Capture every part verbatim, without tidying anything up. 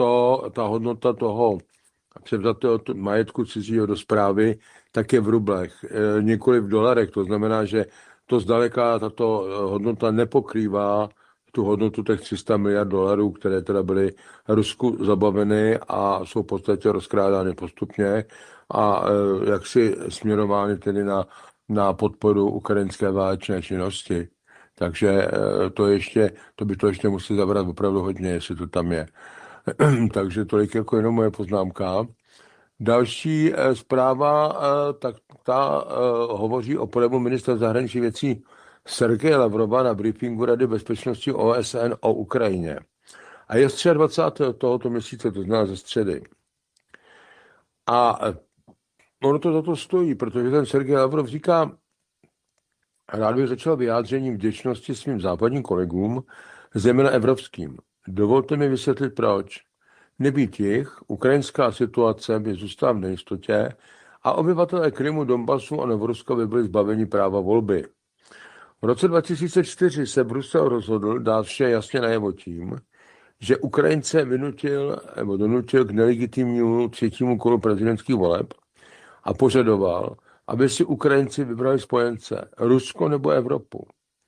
to, ta hodnota toho převzatého majetku cizího do správy, tak je v rublech, e, nikoli v dolarech. To znamená, že to zdaleka tato hodnota nepokrývá tu hodnotu těch tři sta miliard dolarů, které teda byly Rusku zabaveny a jsou v podstatě rozkrádány postupně a e, jaksi směrovány tedy na, na podporu ukrajinské válečné činnosti. Takže e, to ještě, to by to ještě musí zabrat opravdu hodně, jestli to tam je. Takže tolik jako jenom moje poznámka. Další e, zpráva, e, tak ta e, hovoří o projevu ministra zahraničních věcí Sergeje Lavrova na briefingu Rady bezpečnosti O S N o Ukrajině. A je dvacátého třetího tohoto měsíce, to znamená ze středy. A ono to za to stojí, protože ten Sergej Lavrov říká, rád bych začal vyjádřením vděčnosti svým západním kolegům, zejména evropským. Dovolte mi vysvětlit proč. Nebýt jich, ukrajinská situace by zůstala v nejistotě a obyvatelé Krymu, Donbasu a Novoruska by byli zbaveni práva volby. V roce dva tisíce čtyři se Brusel rozhodl dát vše jasně najevo tím, že Ukrajince vynutil nebo donutil k nelegitimnímu třetímu kolu prezidentských voleb a požadoval, aby si Ukrajinci vybrali spojence Rusko nebo Evropu.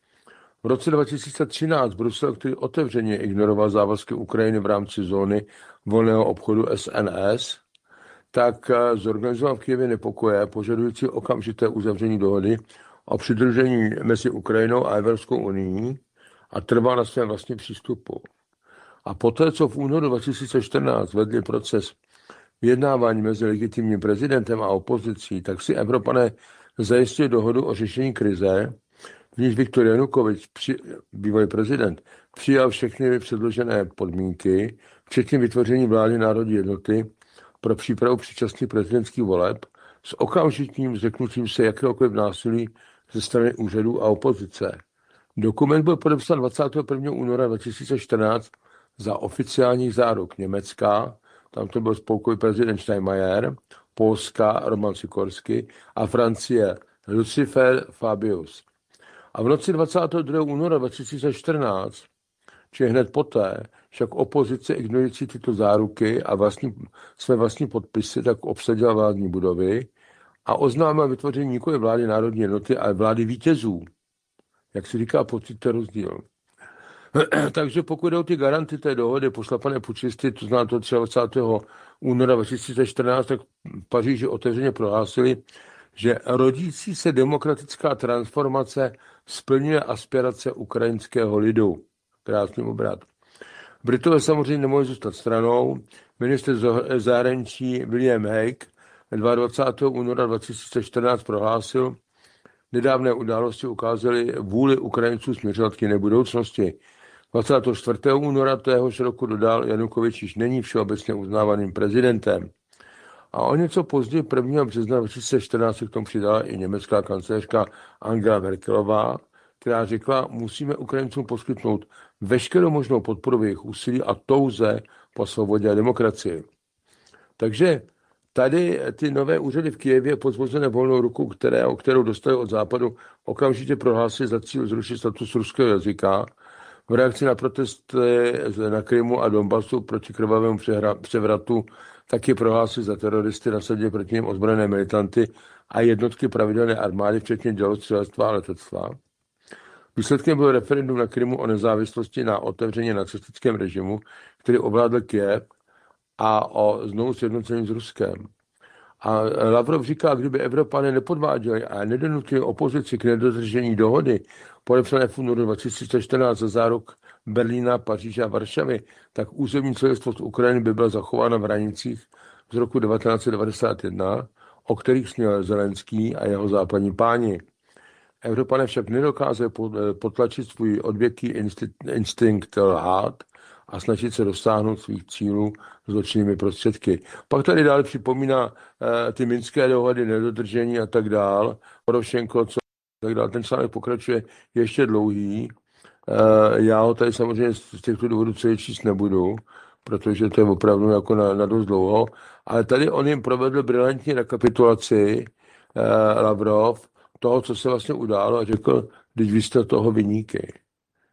V roce dva tisíce třináct Brusel, který otevřeně ignoroval závazky Ukrajiny v rámci zóny volného obchodu S N S, tak zorganizoval v Kyjevě nepokoje požadující okamžité uzavření dohody o přidružení mezi Ukrajinou a Evropskou unií a trval na svém vlastním přístupu. A poté, co v únoru dva tisíce čtrnáct vedli proces vyjednávání mezi legitimním prezidentem a opozicí, tak si Evropané zajistili dohodu o řešení krize, v níž Viktor Janukovič, bývalý prezident, přijal všechny předložené podmínky, včetně vytvoření vlády národní jednoty pro přípravu předčasných prezidentských voleb s okamžitým zřeknutím se jakéhokoliv násilí ze strany úřadů a opozice. Dokument byl podepsán dvacátého prvního února dva tisíce čtrnáct za oficiálních záruk Německa, tam to byl spolkový prezident Steinmeier, Polska Roman Sikorsky a Francie Lucifer Fabius. A v noci dvacátého druhého února dva tisíce čtrnáct, či hned poté, však opozice ignorující tyto záruky a vlastní, své vlastní podpisy, tak obsadila vládní budovy a oznámila vytvoření nikoli vlády národní jednoty, ale vlády vítězů. Jak se říká, pocit to rozdíl. Takže pokud jdou ty garanty té dohody pošlapané pučisty, to znamená to dvacátého třetího února dva tisíce čtrnáct, tak v Paříži otevřeně prohlásili, že rodící se demokratická transformace splňuje aspirace ukrajinského lidu. Krásný obrat. Britové samozřejmě nemohli zůstat stranou. Ministr zahraničí William Hague dvacátého druhého února dva tisíce čtrnáct prohlásil, nedávné události ukázaly vůli Ukrajinců směřovat k jiné budoucnosti. dvacátého čtvrtého února téhož roku dodal, Janukovič již není všeobecně uznávaným prezidentem. A o něco později prvního března dva tisíce čtrnáct se k tomu přidala i německá kancléřka Angela Merkelová, která řekla, musíme Ukrajincům poskytnout veškerou možnou podporu v jejich úsilí a touze po svobodě a demokracii. Takže tady ty nové úřady v Kyjevě pozvozené volnou ruku, které, o kterou dostali od západu, okamžitě prohlásili za cíl zrušit status ruského jazyka v reakci na protesty na Krymu a Donbasu proti krvavému převratu, taky prohlásili za teroristy, nasadili proti nim ozbrojené militanty a jednotky pravidelné armády, včetně dělostřelectva a letectva. Výsledkem byl referendum na Krymu o nezávislosti na otevřeně nacistickém režimu, který ovládl Kyjev, a o znovu sjednocení s Ruskem. A Lavrov říká, kdyby Evropané nepodváděli a nedonutili opozici k nedodržení dohody podepsané v únoru dva tisíce čtrnáct za záruk Berlína, Paříže a Varšavy, tak územní celistvost Ukrajiny by byla zachována v hranicích z roku devatenáct set devadesát jedna, o kterých sněl Zelenský a jeho západní páni. Evropané však nedokázali potlačit svůj odvěký instinkt lhát a snažit se dosáhnout svých cílů zločinnými prostředky. Pak tady dále připomíná uh, ty minské dohody, nedodržení a tak dál. Porošenko, co tak dál. Ten článek pokračuje ještě dlouhý. Uh, já ho tady samozřejmě z těchto důvodů celý číst nebudu, protože to je opravdu jako na, na dost dlouho. Ale tady on jim provedl brilantní rekapitulaci uh, Lavrov toho, co se vlastně událo a řekl, když vy jste toho viníky.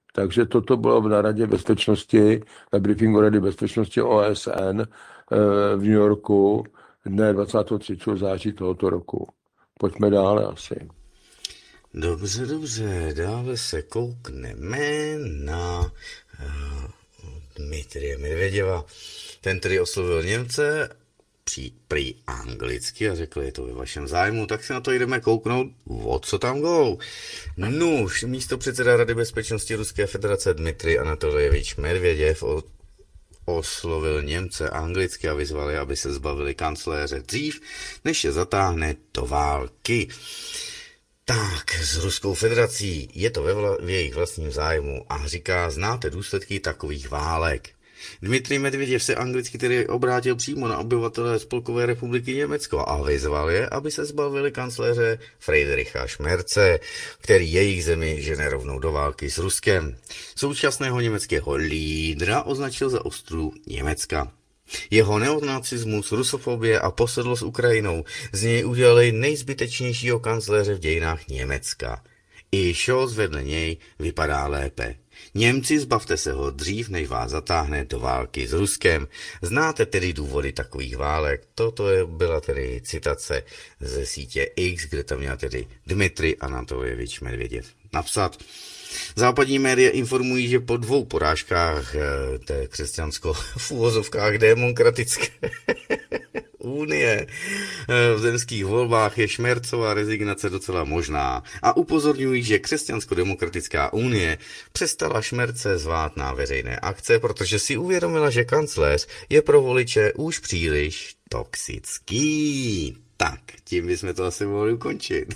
Takže toto bylo na Radě bezpečnosti, na briefingu Rady bezpečnosti O S N v New Yorku dne dvacátého třetího září tohoto roku. Pojďme dále asi. Dobře, dobře, dále se koukneme na uh, Dmitrije Medvěděva. Ten tedy oslovil Němce při, prý anglicky a řekl, je to ve vašem zájmu, tak se na to jdeme kouknout, o co tam go. Nuž, místo předseda Rady bezpečnosti Ruské federace Dmitrij Anatolievič Medvěděv o oslovil Němce anglicky a vyzvali, aby se zbavili kancléře dřív, než je zatáhne do války. Tak, s Ruskou federací je to ve vla, v jejich vlastním zájmu a říká, znáte důsledky takových válek. Dmitrij Medvěděv se anglicky tedy obrátil přímo na obyvatele Spolkové republiky Německo a vyzval je, aby se zbavili kancléře Friedricha Schmerze, který jejich zemi žene rovnou do války s Ruskem. Současného německého lídra označil za ostru Německa. Jeho neonacismus, rusofobie a posedlost Ukrajinou z něj udělali nejzbytečnějšího kancléře v dějinách Německa. I Scholz vedle něj vypadá lépe. Němci, zbavte se ho dřív, než vás zatáhne do války s Ruskem. Znáte tedy důvody takových válek? Toto je, byla tedy citace ze sítě X, kde tam měl tedy Dmitrij Anatolievič Medvěděv napsat. Západní média informují, že po dvou porážkách té křesťansko v uvozovkách demokratické unie v zemských volbách je Schmerzova rezignace docela možná a upozorňují, že křesťansko-demokratická unie přestala Schmerze zvát na veřejné akce, protože si uvědomila, že kancléř je pro voliče už příliš toxický. Tak, tím bychom to asi mohli ukončit.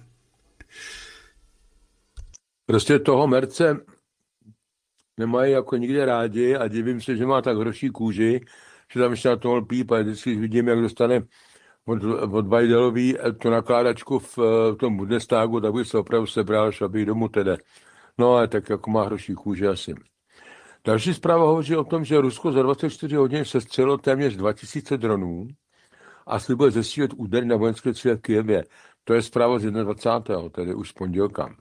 Prostě toho Merce nemají jako nikde rádi a divím se, že má tak hroší kůži, že tam ještě na to mohl píp a vždycky vidím, jak dostane od, od Bajdelový tu nakládačku v, v tom Bundestagu, tak bych se opravdu sebral, šel domů tedy. No ale tak jako má hroší kůži asi. Další zpráva hovoří o tom, že Rusko za dvacet čtyři hodin sestřelilo téměř dva tisíce dronů a slibuje zesílit údery na vojenské cíle v Kyjevě. To je zpráva z dvacátého prvního tedy už z pondělka.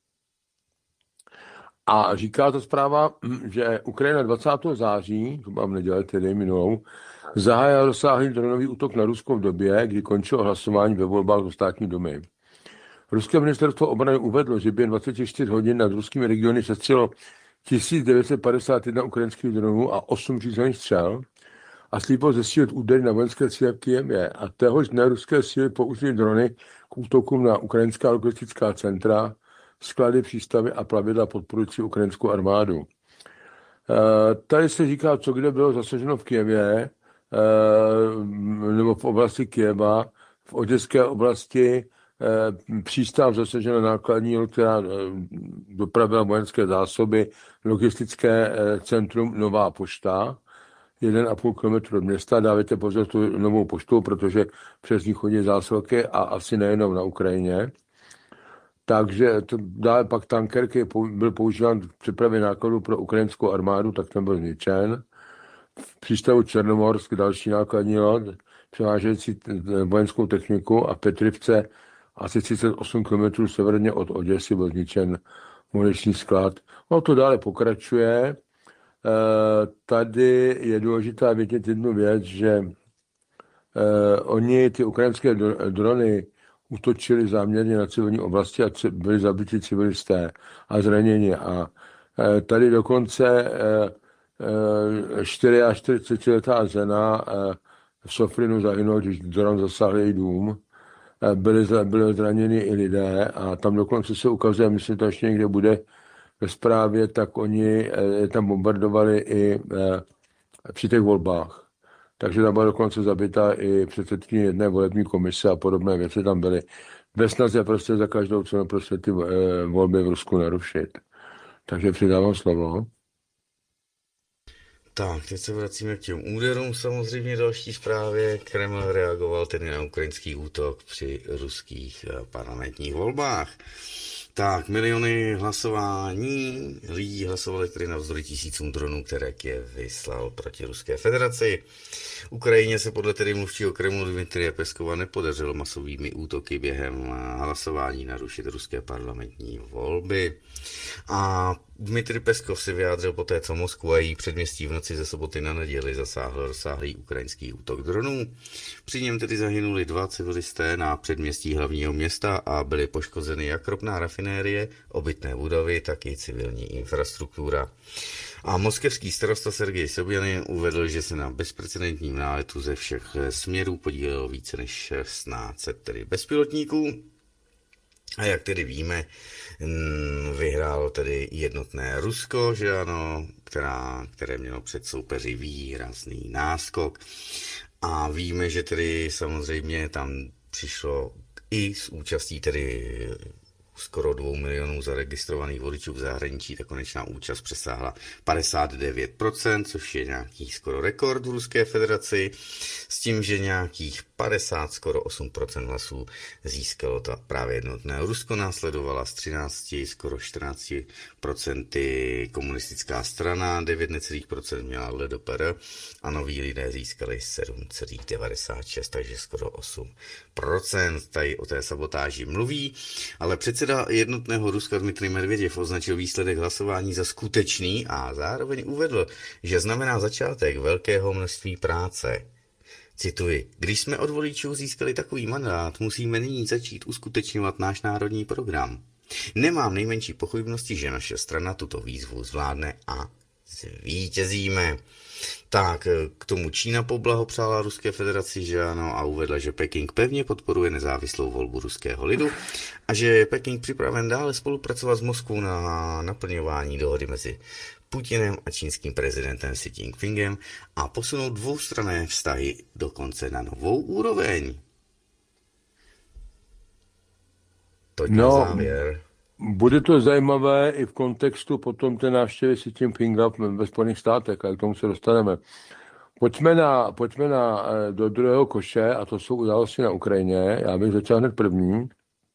A říká ta zpráva, že Ukrajina dvacátého září, to mám nedělat tedy minulou, zahájila rozsáhlý dronový útok na Rusko v době, kdy končilo hlasování ve volbách do státní dumy. Ruské ministerstvo obrany uvedlo, že během dvacet čtyři hodin nad ruskými regiony sestřelilo tisíc devět set padesát jedna ukrajinských dronů a osm řízených střel a slíbilo zesílit údery na vojenské cíle v Kyjevě. A téhož dne ruské síly použily drony k útokům na ukrajinská logistická centra, sklady, přístavy a plavidla podporující ukrajinskou armádu. E, tady se říká, co kde bylo zasaženo v Kyjevě, e, nebo v oblasti Kyjeva, v oděské oblasti e, přístav zasaženo nákladní, která e, dopravila vojenské zásoby, logistické e, centrum Nová pošta, jeden a půl kilometru od města. Dávajte pozor tu Novou poštu, protože přes ní chodí zásilky a asi nejenom na Ukrajině. Takže to dále pak tanker, který byl používán k přepravě nákladů pro ukrajinskou armádu, tak ten byl zničen. V přístavu Černomorsk další nákladní loď, převážející vojenskou techniku a Petrivce asi třicet osm kilometrů severně od Oděsy byl zničen muniční sklad. No to dále pokračuje. Tady je důležité vědět jednu věc, že oni ty ukrajinské drony útočili záměrně na civilní oblasti a byli zabiti civilisté a zraněni. A tady dokonce čtyřiačtyřicetiletá žena v Sofrinu zahynula, když dron zasáhl její dům. Byli, byli zraněni i lidé a tam dokonce se ukazuje, myslím, to ještě někde bude ve zprávě, tak oni je tam bombardovali i při těch volbách. Takže tam byla dokonce zabita i předsedkyně jedné volební komise a podobné věci tam byly. Ve snaze prostě za každou cenu prostě ty volby v Rusku narušit. Takže přidávám slovo. Tak, teď se vracíme k těm úderům. Samozřejmě další zprávě. Kreml reagoval tedy na ukrajinský útok při ruských parlamentních volbách. Tak, miliony hlasování, lidí hlasovali tedy navzdory tisícům dronů, které Kyjev vyslal proti Ruské federaci. Ukrajině se podle tedy mluvčího Kremlu Dmitrije Peskova nepodařilo masovými útoky během hlasování narušit ruské parlamentní volby. A Dmitrij Peskov se vyjádřil poté, co Moskvu a její předměstí v noci ze soboty na neděli zasáhl rozsáhlý ukrajinský útok dronů. Při něm tedy zahynuli dva civilisté na předměstí hlavního města a byly poškozeny jak ropná rafinérie, obytné budovy, tak i civilní infrastruktura. A moskevský starosta Sergej Sobjanin uvedl, že se na bezprecedentním náletu ze všech směrů podílelo více než šestnáct set tedy bezpilotníků. A jak tedy víme, vyhrálo tedy jednotné Rusko, že ano, která, které mělo před soupeři výrazný náskok. A víme, že tedy samozřejmě tam přišlo i s účastí tedy skoro dvou milionů zaregistrovaných voličů v zahraničí, ta konečná účast přesáhla padesát devět procent, což je nějaký skoro rekord v Ruské federaci, s tím, že nějakých padesát, skoro osm procent hlasů získalo to právě jednotné Rusko, následovala z třináct, skoro čtrnáct procent komunistická strana, devět necelých procent měla L D P R a noví lidé získali sedm celá devadesát šest, takže skoro osm procent. Tady o té sabotáži mluví, ale předseda jednotného Ruska Dmitrij Medveděv označil výsledek hlasování za skutečný a zároveň uvedl, že znamená začátek velkého množství práce. Cituji, když jsme od voličů získali takový mandát, musíme nyní začít uskutečňovat náš národní program. Nemám nejmenší pochybnosti, že naše strana tuto výzvu zvládne a zvítězíme. Tak, k tomu Čína poblahopřála Ruské federaci, že ano, a uvedla, že Peking pevně podporuje nezávislou volbu ruského lidu a že je Peking připraven dále spolupracovat s Moskvou na naplňování dohody mezi Putinem a čínským prezidentem Xi Jinpingem a posunout dvoustranné vztahy dokonce na novou úroveň. Toť na No, závěr. bude to zajímavé i v kontextu potom té návštěvy Xi Jinpinga ve Spojených státech, a k tomu se dostaneme. Pojďme, na, pojďme na, do druhého koše, a to jsou události na Ukrajině. Já bych začal hned první.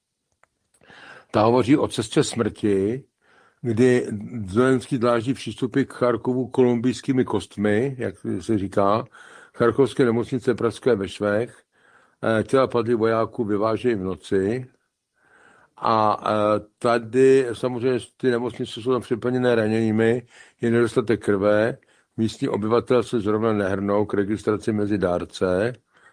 Ta hovoří o cestě smrti, kdy Zelenský dláždí přístupy k Charkovu kolumbijskými kostmi, jak se říká, charkovské nemocnice pražské ve Švech. Těla padlých vojáků vyvážejí v noci. A tady samozřejmě ty nemocnice jsou tam přeplněné raněnými, je nedostatek krve, místní obyvatel se zrovna nehrnou k registraci mezi dárce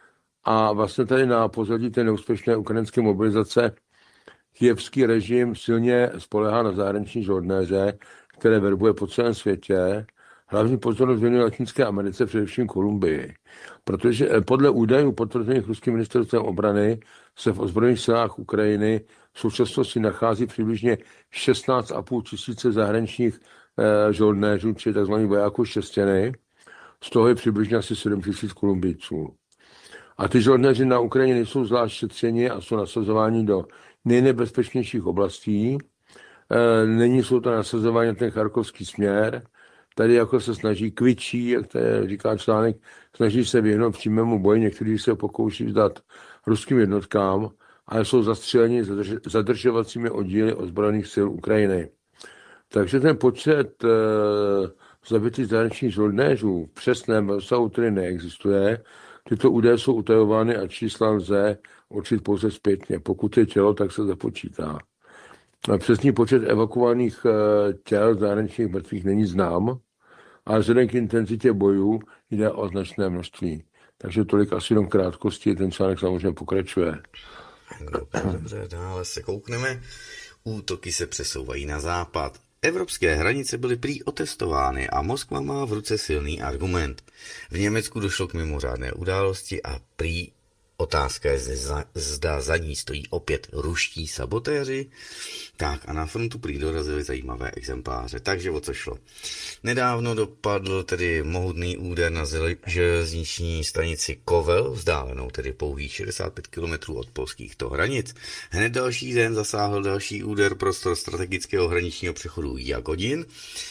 a vlastně tady na pozadí té neúspěšné ukrajinské mobilizace kyjevský režim silně spolehá na zahraniční žoldnéře, které verbuje po celém světě. Hlavní pozornost věnuje Latinské Americe, především Kolumbii. Protože podle údajů potvrzených ruským ministerstvem obrany se v ozbrojených silách Ukrajiny v současnosti nachází přibližně šestnáct a půl tisíce zahraničních eh, žoldnéřů, či tzv. Vojáků šestěny. Z toho je přibližně asi sedm tisíc Kolumbijců. A ty žoldnéři na Ukrajině nejsou zvlášť šetřeni a jsou nasazováni do nejnebezpečnějších oblastí. E, není jsou to nasazování na ten charkovský směr. Tady jako se snaží kvičí, jak to je, říká článek, snaží se vyhnout přímému boji, někteří se pokouší vzdát ruským jednotkám, ale jsou zastřeleni zadrž, zadržovacími oddíly ozbrojených sil Ukrajiny. Takže ten počet e, zabitých zahraničních žoldnéřů v přesném rozsahu tedy neexistuje. Tyto údaje jsou utajovány a čísla lze určit pouze zpětně. Pokud je tělo, tak se započítá. Přesný počet evakuovaných těl zahraničních mrtvých není znám, ale vzhledem k intenzitě bojů jde o značné množství. Takže tolik asi jenom krátkosti, ten článek samozřejmě pokračuje. Dobře, dobře, dále se koukneme. Útoky se přesouvají na západ. Evropské hranice byly prý otestovány a Moskva má v ruce silný argument. V Německu došlo k mimořádné události a prý otázka je, zda za ní stojí opět ruští sabotéři. Tak a na frontu prý dorazily zajímavé exempláře. Takže o co šlo? Nedávno dopadl tedy mohutný úder na železniční stanici Kovel, vzdálenou tedy pouhých šedesát pět kilometrů od polských to hranic. Hned další den zasáhl další úder prostor strategického hraničního přechodu Jagodin.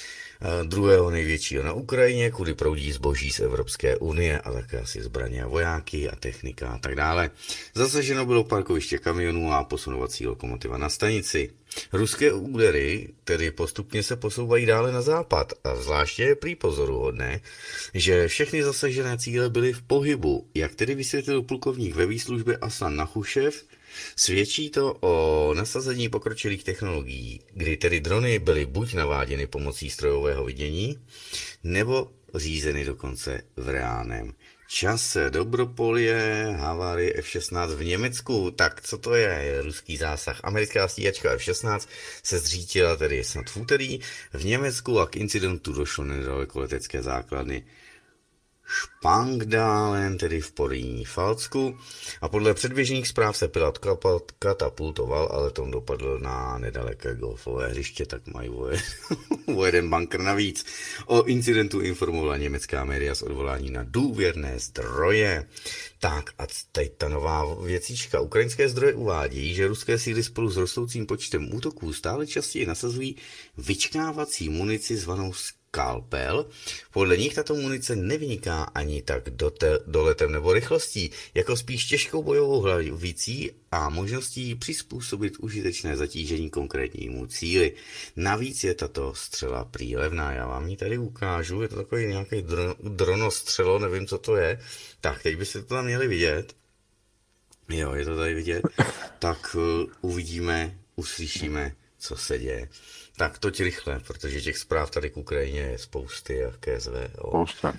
druhého největšího na Ukrajině, kudy proudí zboží z Evropské unie a také asi zbraně a vojáky a technika a tak dále. Zasaženo bylo parkoviště kamionů a posunovací lokomotiva na stanici. Ruské údery tedy postupně se posouvají dále na západ a zvláště je prý pozoruhodné, že všechny zasažené cíle byly v pohybu, jak tedy vysvětlil plukovník ve výslužbě Aslan Nachušev. Svědčí to o nasazení pokročilých technologií, kdy tedy drony byly buď naváděny pomocí strojového vidění, nebo řízeny dokonce v reálném čase. Dobropolie, havárie F šestnáct v Německu. Tak co to je? Ruský zásah. Americká stíhačka F šestnáct se zřítila tedy snad v úterý v Německu a k incidentu došlo nedaleko letecké základny Spangdalen, tedy v Porýní Falcku. A podle předběžných zpráv se pilot katapultoval, ale tom dopadl na nedaleké golfové hřiště, tak mají o jeden bunkr navíc. O incidentu informovala německá média s odvolání na důvěrné zdroje. Tak a teď ta nová věcička. Ukrajinské zdroje uvádí, že ruské síly spolu s rostoucím počtem útoků stále častěji nasazují vyčkávací munici zvanou Skalpel. Podle nich tato munice nevyniká ani tak dote, doletem nebo rychlostí, jako spíš těžkou bojovou hlavicí a možností přizpůsobit užitečné zatížení konkrétnímu cíli. Navíc je tato střela prý levná. Já vám ji tady ukážu. Je to takový nějaký dron, dronostřelo, nevím, co to je. Tak, teď byste to tam měli vidět. Jo, je to tady vidět. Tak uh, uvidíme, uslyšíme, co se děje. Tak toť rychle, protože těch zpráv tady k Ukrajině je spousty a K S V. Spousta.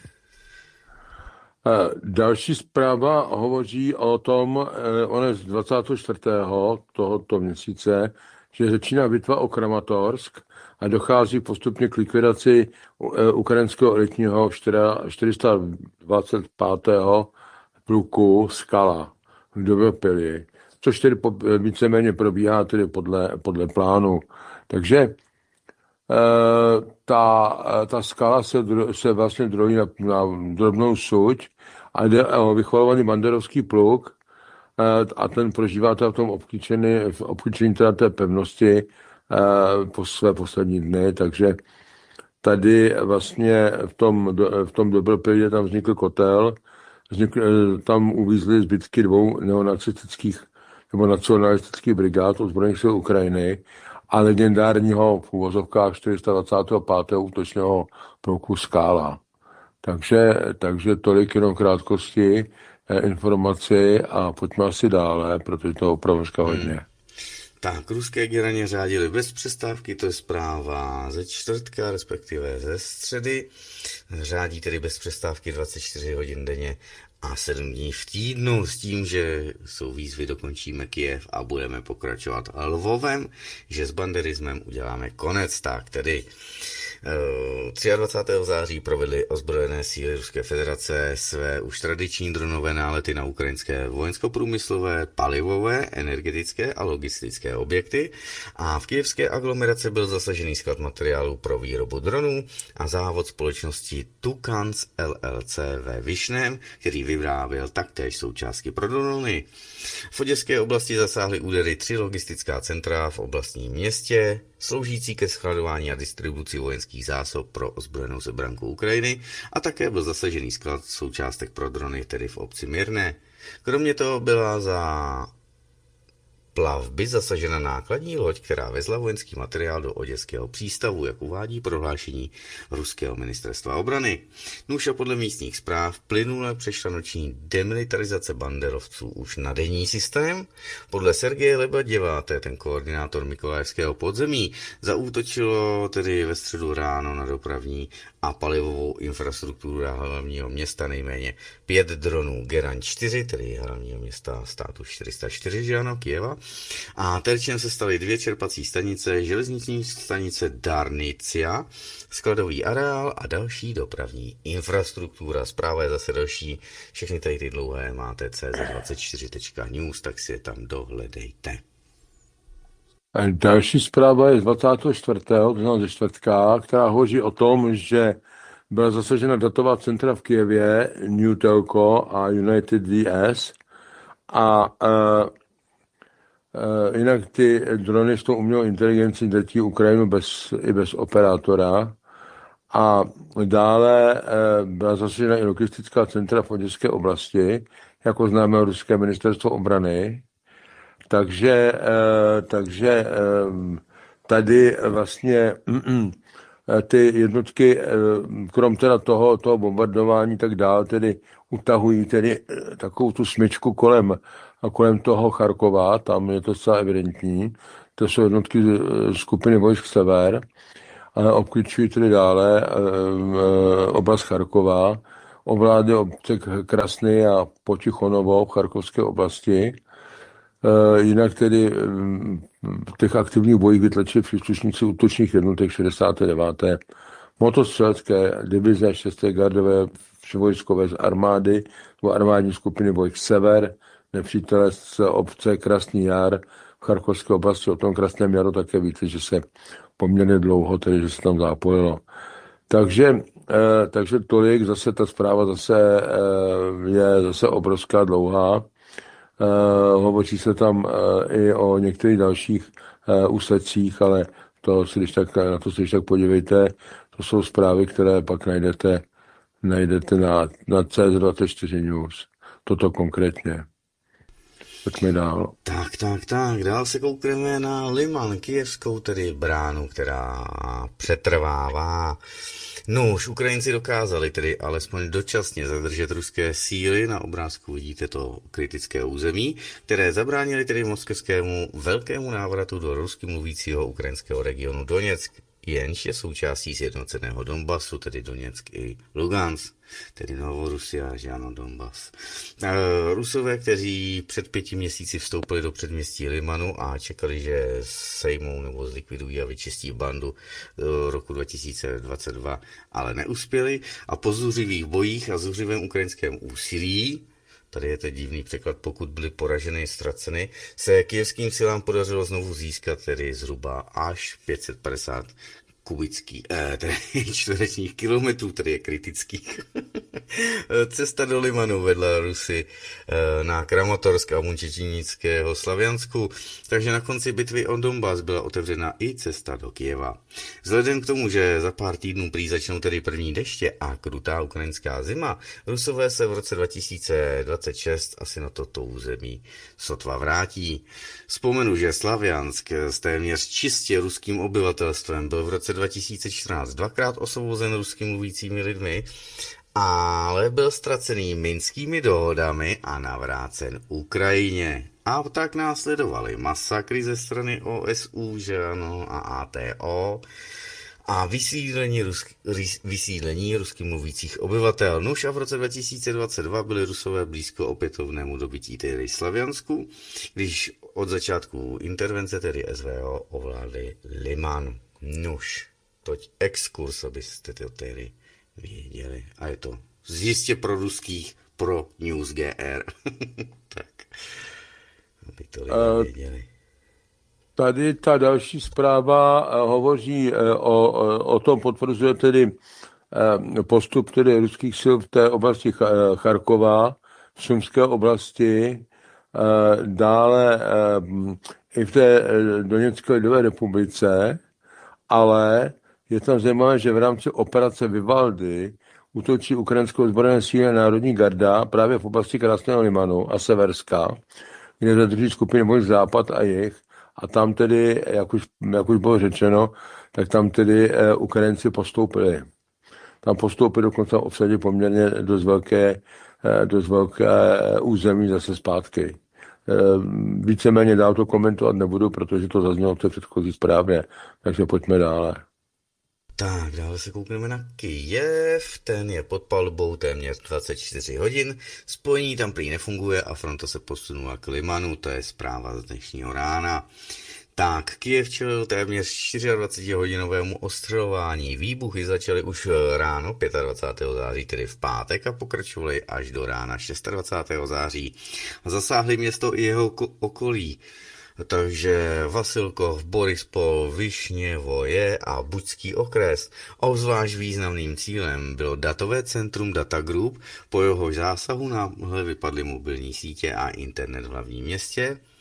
Další zpráva hovoří o tom, on je z dvacátého čtvrtého tohoto měsíce, že začíná bitva o Kramatorsk a dochází postupně k likvidaci ukrajinského elitního čtyři sta dvacet pátého pluku Skala v Dobropili, což tedy víceméně probíhá tedy podle, podle plánu. Takže ta, ta skala se, se vlastně drojí na, na drobnou suť a jde o vychvalovaný banderovský pluk a ten prožívá v tom obklíčení, v obklíčení té pevnosti po své poslední dny, takže tady vlastně v tom, v tom Dobropilě tam vznikl kotel, vznikl, tam uvízly zbytky dvou neonacistických nebo nacionalistických brigád ozbrojených sil Ukrajiny a legendárního v úvozovkách čtyři sta dvacátého pátého útočného pluku Skála. Takže, takže tolik jenom krátkosti informaci a pojďme asi dále, protože to opravdu hodně. Hmm. Tak, ruské geraně řádili bez přestávky, to je zpráva ze čtvrtka, respektive ze středy. Řádí tedy bez přestávky dvacet čtyři hodin denně a sedm dní v týdnu s tím, že jsou výzvy, dokončíme Kyjev a budeme pokračovat Lvovem, že s banderismem uděláme konec. Tak tedy dvacátého třetího září provedly ozbrojené síly Ruské federace své už tradiční dronové nálety na ukrajinské vojenskoprůmyslové, palivové, energetické a logistické objekty a v kyjevské aglomeraci byl zasažený sklad materiálů pro výrobu dronů a závod společnosti Tukans L L C ve Vyšném, který vyráběl taktéž součástky pro drony. V oděské oblasti zasáhly údery tři logistická centra v oblastním městě, sloužící ke skladování a distribuci vojenských zásob pro ozbrojenou zebranku Ukrajiny a také byl zasažený sklad součástek pro drony, tedy v obci Mirné. Kromě toho byla za plavby zasažena nákladní loď, která vezla vojenský materiál do oděského přístavu, jak uvádí prohlášení ruského ministerstva obrany. Nuž a podle místních zpráv plynule přešla noční demilitarizace banderovců už na denní systém. Podle Sergeje Lebeděva, to je ten koordinátor Mykolajevského podzemí, zaútočilo tedy ve středu ráno na dopravní a palivovou infrastrukturu hlavního města nejméně pět dronů Geran čtyři, tedy hlavního města státu čtyři sta čtyři, že ano, Kyjeva. A terčem se staly dvě čerpací stanice, železniční stanice Darnicia, skladový areál a další dopravní infrastruktura. Zpráva je zase další, všechny tady ty dlouhé máte c z dvacet čtyři tečka news, tak si je tam dohledejte. Další zpráva je z dvacátého čtvrtého to znamená ze čtvrtka, která hovoří o tom, že byla zasažena datová centra v Kyjevě, New Telco a United V S a uh, Uh, jinak ty drony s tou umělou inteligencí letí Ukrajinu bez, i bez operátora A dále byla zasažena i logistická centra v Oděské oblasti, jako známe ruské ministerstvo obrany. Takže, takže tady vlastně ty jednotky, krom teda toho, toho bombardování tak dál, tedy utahují tedy takovou tu smyčku kolem, kolem toho Charkova, tam je to zcela evidentní. To jsou jednotky skupiny vojsk Sever, ale obklíčují tedy dále oblast Charkova, ovládne obce Krasny a Potichonovo v Charkovské oblasti. Jinak tedy v těch aktivních bojích vytlačili příslušníci útočných jednotek šedesát devět motostřelecké divize šesté gardové vojskové z armády nebo armádní skupiny vojsk Sever, nepřítele z obce Krasný Jar v Charkovské oblasti. O tom Krasném Jaru také víte, že se poměrně dlouho, tedy že se tam zápojilo. Takže, eh, takže tolik, zase ta zpráva zase eh, je zase obrovská dlouhá. Uh, hovoří se tam uh, i o některých dalších uh, úsledcích, ale to si, když tak, na to si když tak podívejte. To jsou zprávy, které pak najdete, najdete na, na C Z dvacet čtyři News. Toto konkrétně. Pojďme dál. Tak, tak, tak. Dál se koukneme na Liman, kyjevskou tedy bránu, která přetrvává. No, už Ukrajinci dokázali tedy alespoň dočasně zadržet ruské síly. Na obrázku vidíte to kritické území, které zabránili tedy moskevskému velkému návratu do rusky mluvícího ukrajinského regionu Doněck, jenž je součástí sjednoceného Donbasu, tedy Doněck i Lugansk, tedy Novorusia, že ano, Donbas. Rusové, kteří před pěti měsíci vstoupili do předměstí Limanu a čekali, že sejmou nebo zlikvidují a vyčistí bandu do roku dva tisíce dvacet dva, ale neuspěli a po zuřivých bojích a zuřivém ukrajinském úsilí, tady je teď divný překlad, pokud byly poraženy, ztraceny, se kyjevským silám podařilo znovu získat tedy zhruba až pět set padesát kubický, eh, tedy čtverečních kilometrů, tedy je kritických. Cesta do Limanu vedla Rusy eh, na Kramatorsk a Munčečinického Slaviansku, takže na konci bitvy o Donbas byla otevřena i cesta do Kyjeva. Vzhledem k tomu, že za pár týdnů prý začnou tedy první deště a krutá ukrajinská zima, Rusové se v roce dva tisíce dvacet šest asi na toto území sotva vrátí. Vzpomenu, že Slaviansk s téměř čistě ruským obyvatelstvem byl v roce dva tisíce čtrnáct dvakrát osvobozen rusky mluvícími lidmi, ale byl ztracený minskými dohodami a navrácen Ukrajině. A tak následovaly masakry ze strany O S U, že ano, a A T O a vysídlení, rusk, vysídlení rusky mluvících obyvatel. Nuž a v roce dva tisíce dvacet dva byli Rusové blízko opětovnému dobytí tedy Slaviansku, když od začátku intervence tedy S V O ovládli Liman. Nuž, toť exkurs, abyste to tedy věděli. A je to jistě pro ruských, pro News G R. Tak, aby to lidé věděli. Tady ta další zpráva hovoří o, o, o tom, potvrzuje tedy postup tedy ruských sil v té oblasti Charkova, v Sumské oblasti, dále i v té Doněcké lidové republice, ale je tam zajímavé, že v rámci operace Vivaldy útočí ukrajinskou ozbrojené síly Národní garda právě v oblasti Krásného Limanu a Severska, kde zadrží skupiny vojsk Západ a Jih. A tam tedy, jak už, jak už bylo řečeno, tak tam tedy eh, Ukrajinci postoupili. Tam postoupili dokonce obsadili poměrně dost velké, eh, dost velké území zase zpátky. Eh, víceméně dál to komentovat nebudu, protože to zaznělo v té předchozí správě. Takže pojďme dále. Tak, dále se koukneme na Kyjev, ten je pod palbou téměř dvacet čtyři hodin, spojení tam prý nefunguje a fronta se posunula k Limanu, to je zpráva z dnešního rána. Tak, Kyjev čelil téměř dvacetičtyřhodinovému ostřelování. Výbuchy začaly už ráno dvacátého pátého září, tedy v pátek, a pokračovaly až do rána dvacátého šestého září. Zasáhly město i jeho okolí. Takže Vasilkov, Borispol, Višněvoje a Buďský okres. Obzvlášť významným cílem bylo datové centrum Data Group, po jehož zásahu náhle vypadly mobilní sítě a internet v hlavním městě.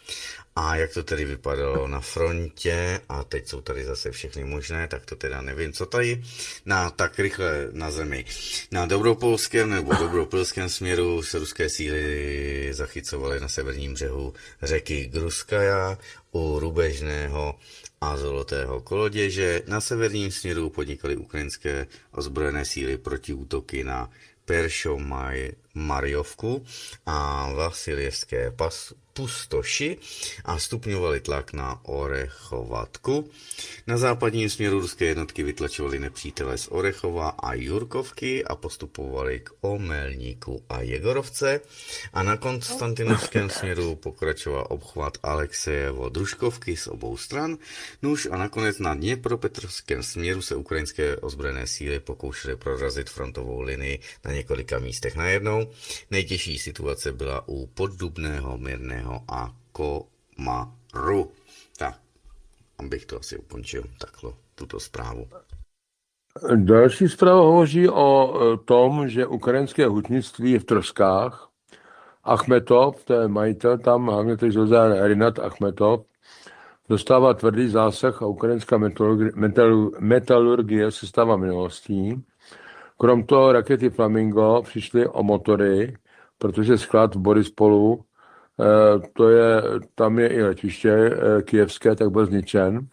A jak to tedy vypadalo na frontě, a teď jsou tady zase všechny možné, tak to teda nevím, co tady. Na tak rychle na zemi. Na dobropolském nebo dobropolském směru se ruské síly zachycovaly na severním břehu řeky Gruskaja u Rubežného a Zolotého koloděže. Na severním směru podnikaly ukrajinské ozbrojené síly protiútoky na Peršomajovku a Vasiljevské pas pustoši a stupňovali tlak na Orechovatku. Na západním směru ruské jednotky vytlačovaly nepřítele z Orechova a Jurkovky a postupovali k Omelníku a Jegorovce. A na konstantinovském směru pokračoval obchvat Alexejevo Družkovky z obou stran. Nuž a nakonec na Dněpropetrovském směru se ukrajinské ozbrojené síly pokoušely prorazit frontovou linii na několika místech najednou. Nejtěžší situace byla u Poddubného, Mírného a Komaru. Tak, abych to asi ukončil takhle, tuto zprávu. Další zpráva hovoří o tom, že ukrajinské hutnictví je v troskách. Achmetov, to je majitel tam, hlavně teď zozán Rinat Achmetov, dostává tvrdý zásah a ukrajinská metalurgie, metalurgie se stává minulostí. Krom toho rakety Flamingo přišly o motory, protože sklad v Borispolu, to je, tam je i letiště kyjevské, tak byl zničen.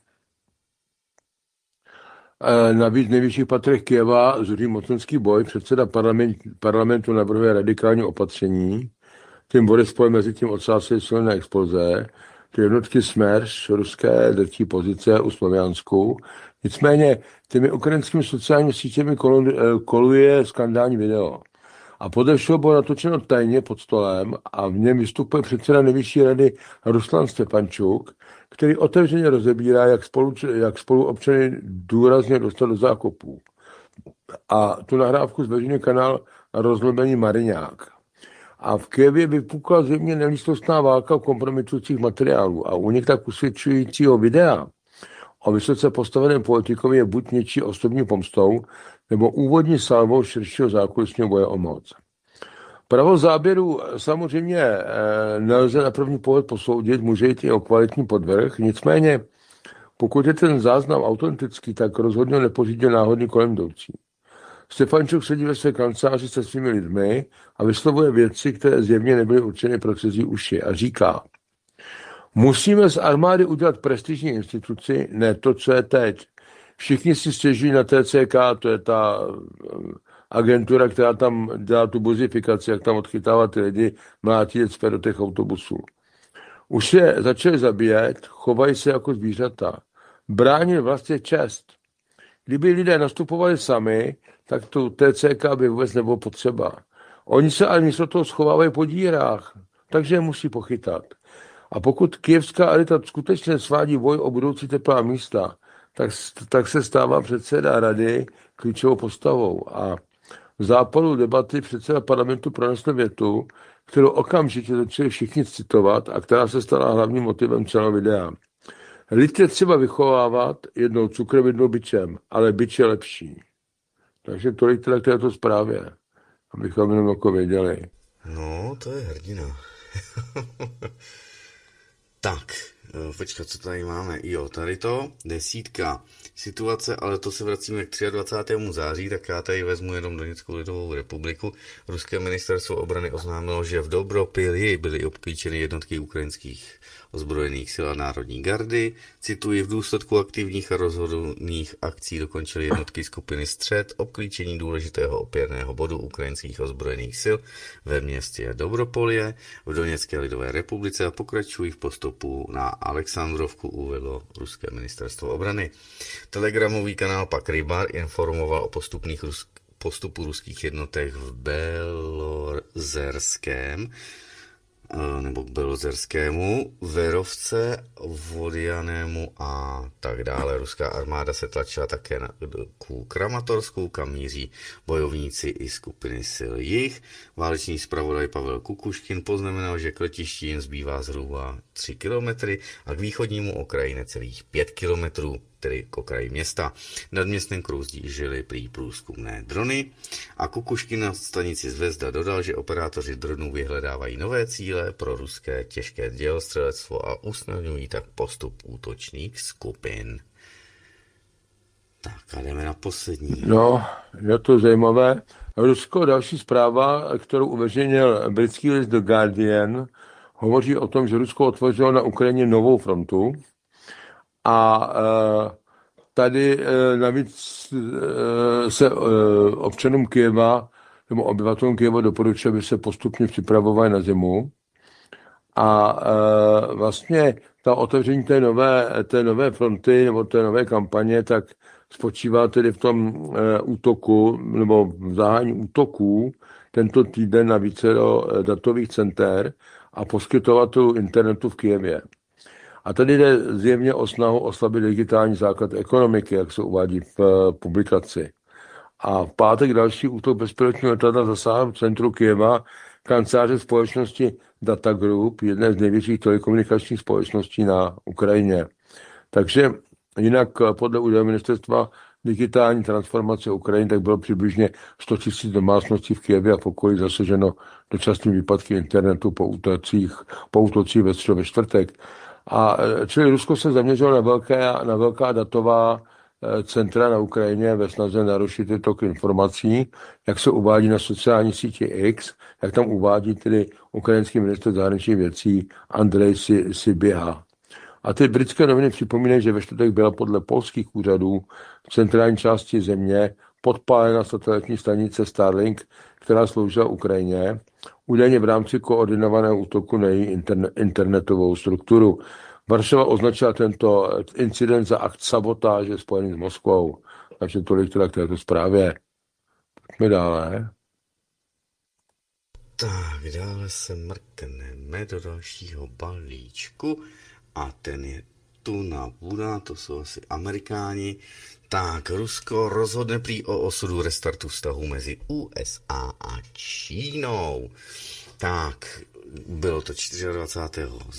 Navíc v nejvyšších patrech Kyjeva zuří mocenský boj. Předseda parlament, parlamentu navrhuje radikální opatření. Tím Borispol mezi tím odsásily silné exploze. Ty jednotky Smerš, ruské drtí pozice u Sloviansku. Nicméně těmi ukrajinskými sociálními sítěmi koluje skandální video. A podle všeho bylo natočeno tajně pod stolem a v něm vystupuje předseda nejvyšší rady Ruslan Stefančuk, který otevřeně rozebírá, jak spolu, jak spoluobčany důrazně dostat do zákopů. A tu nahrávku zveřejňuje kanál Rozlobený Mariňák. A v Kyjevě vypukla zjevně nelístostná válka o kompromitujících materiálů a únik tak usvědčujícího videa o vysoce postaveném politikovi je buď něčí osobní pomstou, nebo úvodní salvou širšího zákulisního boje o moc. Pravo záběru samozřejmě nelze na první pohled posoudit, může jít i o kvalitní podvrh, nicméně pokud je ten záznam autentický, tak rozhodně nepořídil náhodný kolem jdoucí. Stefančuk sedí ve své kanceláři se svými lidmi a vyslovuje věci, které zjevně nebyly určeny pro cizí uši a říká: musíme z armády udělat prestižní instituci, ne to, co je teď. Všichni si stěžují na T C K, to je ta agentura, která tam dělá tu buzifikaci, jak tam odchytává ty lidi, mlátí děcpe do těch autobusů. Už je začali zabíjet, chovají se jako zvířata. Bránit vlastně čest. Kdyby lidé nastupovali sami, tak tu T C K by vůbec nebylo potřeba. Oni se ale místo toho schovávají po dírách, takže je musí pochytat. A pokud kyjevská elita skutečně svádí boj o budoucí teplá místa, tak, tak se stává předseda rady klíčovou postavou. A v zápalu debaty předseda parlamentu pronesl větu, kterou okamžitě začali všichni citovat a která se stala hlavním motivem celého videa. Lid je třeba vychovávat jednou cukrem, jednou bičem, ale bič je lepší. Takže tolik teda k této zprávě, abychom jenom jako věděli. No, to je hrdina. Tak, počkat, co tady máme? Jo, tady to, desítka situace, ale to se vracíme k dvacátému třetímu září, tak já tady vezmu jenom Doněckou lidovou republiku. Ruské ministerstvo obrany oznámilo, že v Dobropilji byly obklíčeny jednotky ukrajinských ozbrojených sil a národní gardy. Cituji, v důsledku aktivních a rozhodných akcí dokončily jednotky skupiny Střed obklíčení důležitého opěrného bodu ukrajinských ozbrojených sil ve městě Dobropolje v Doněcké lidové republice a pokračují v postupu na Alexandrovku, uvedlo ruské ministerstvo obrany. Telegramový kanál pak Rybar informoval o postupných rus- postupu ruských jednotek v Belozerském nebo k Belozerskému, Verovce, Vodianému a tak dále. Ruská armáda se tlačila také na, ku Kramatorsku, kam míří bojovníci i skupiny sil jich. Válečný zpravodaj Pavel Kukuškin poznamenal, že k letišti jen zbývá zhruba tři kilometry a k východnímu okraji necelých pět kilometrů. tedy k okraji města. Nad městem kroužily prý průzkumné drony a Kukuškin na stanici Zvezda dodal, že operátoři dronů vyhledávají nové cíle pro ruské těžké dělostřelectvo a usnadňují tak postup útočných skupin. Tak a jdeme na poslední. No, je to zajímavé. Rusko, další zpráva, kterou uveřejnil britský list The Guardian, hovoří o tom, že Rusko otvořilo na Ukrajině novou frontu a e, tady e, navíc e, se e, občanům Kyjeva nebo obyvatelům Kyjeva doporučuje, aby se postupně připravovali na zimu. A e, vlastně ta otevření té nové, té nové fronty nebo té nové kampaně, tak spočívá tedy v tom e, útoku nebo v zahájení útoků tento týden na vícero datových center a poskytovatelů internetu v Kyjevě. A tady jde zjevně o snahu oslabit digitální základ ekonomiky, jak se uvádí v e, publikaci. A v pátek další útok bezpilotního letadla zasáhl v centru Kyjeva kanceláře společnosti Data Group, jedné z největších telekomunikačních společností na Ukrajině. Takže jinak podle údajů ministerstva digitální transformace Ukrajiny, tak bylo přibližně sto tisíc domácností v Kyjevě a v okolí zasaženo dočasnými výpadky internetu po útocích, po útocích ve středu ve čtvrtek. A čili Rusko se zaměřilo na, velké, na velká datová centra na Ukrajině ve snaze narušit ty tok informací, jak se uvádí na sociální síti X, jak tam uvádí tedy ukrajinský ministr zahraničních věcí Andrej Siběha. A ty britské noviny připomínají, že ve čtvrtek byla podle polských úřadů v centrální části země podpálena satelitní stanice Starlink, která sloužila Ukrajině, údajně v rámci koordinovaného útoku na její interne, internetovou strukturu. Varšava označila tento incident za akt sabotáže spojený s Moskvou. Takže tolik teda k této zprávě. Pojďme dále. Tak, dále se mrkneme do dalšího balíčku a ten je tu na Buda, to jsou asi Amerikáni. Tak, Rusko rozhodne prý o osudu restartu vztahu mezi U S A a Čínou. Tak, bylo to dvacátého čtvrtého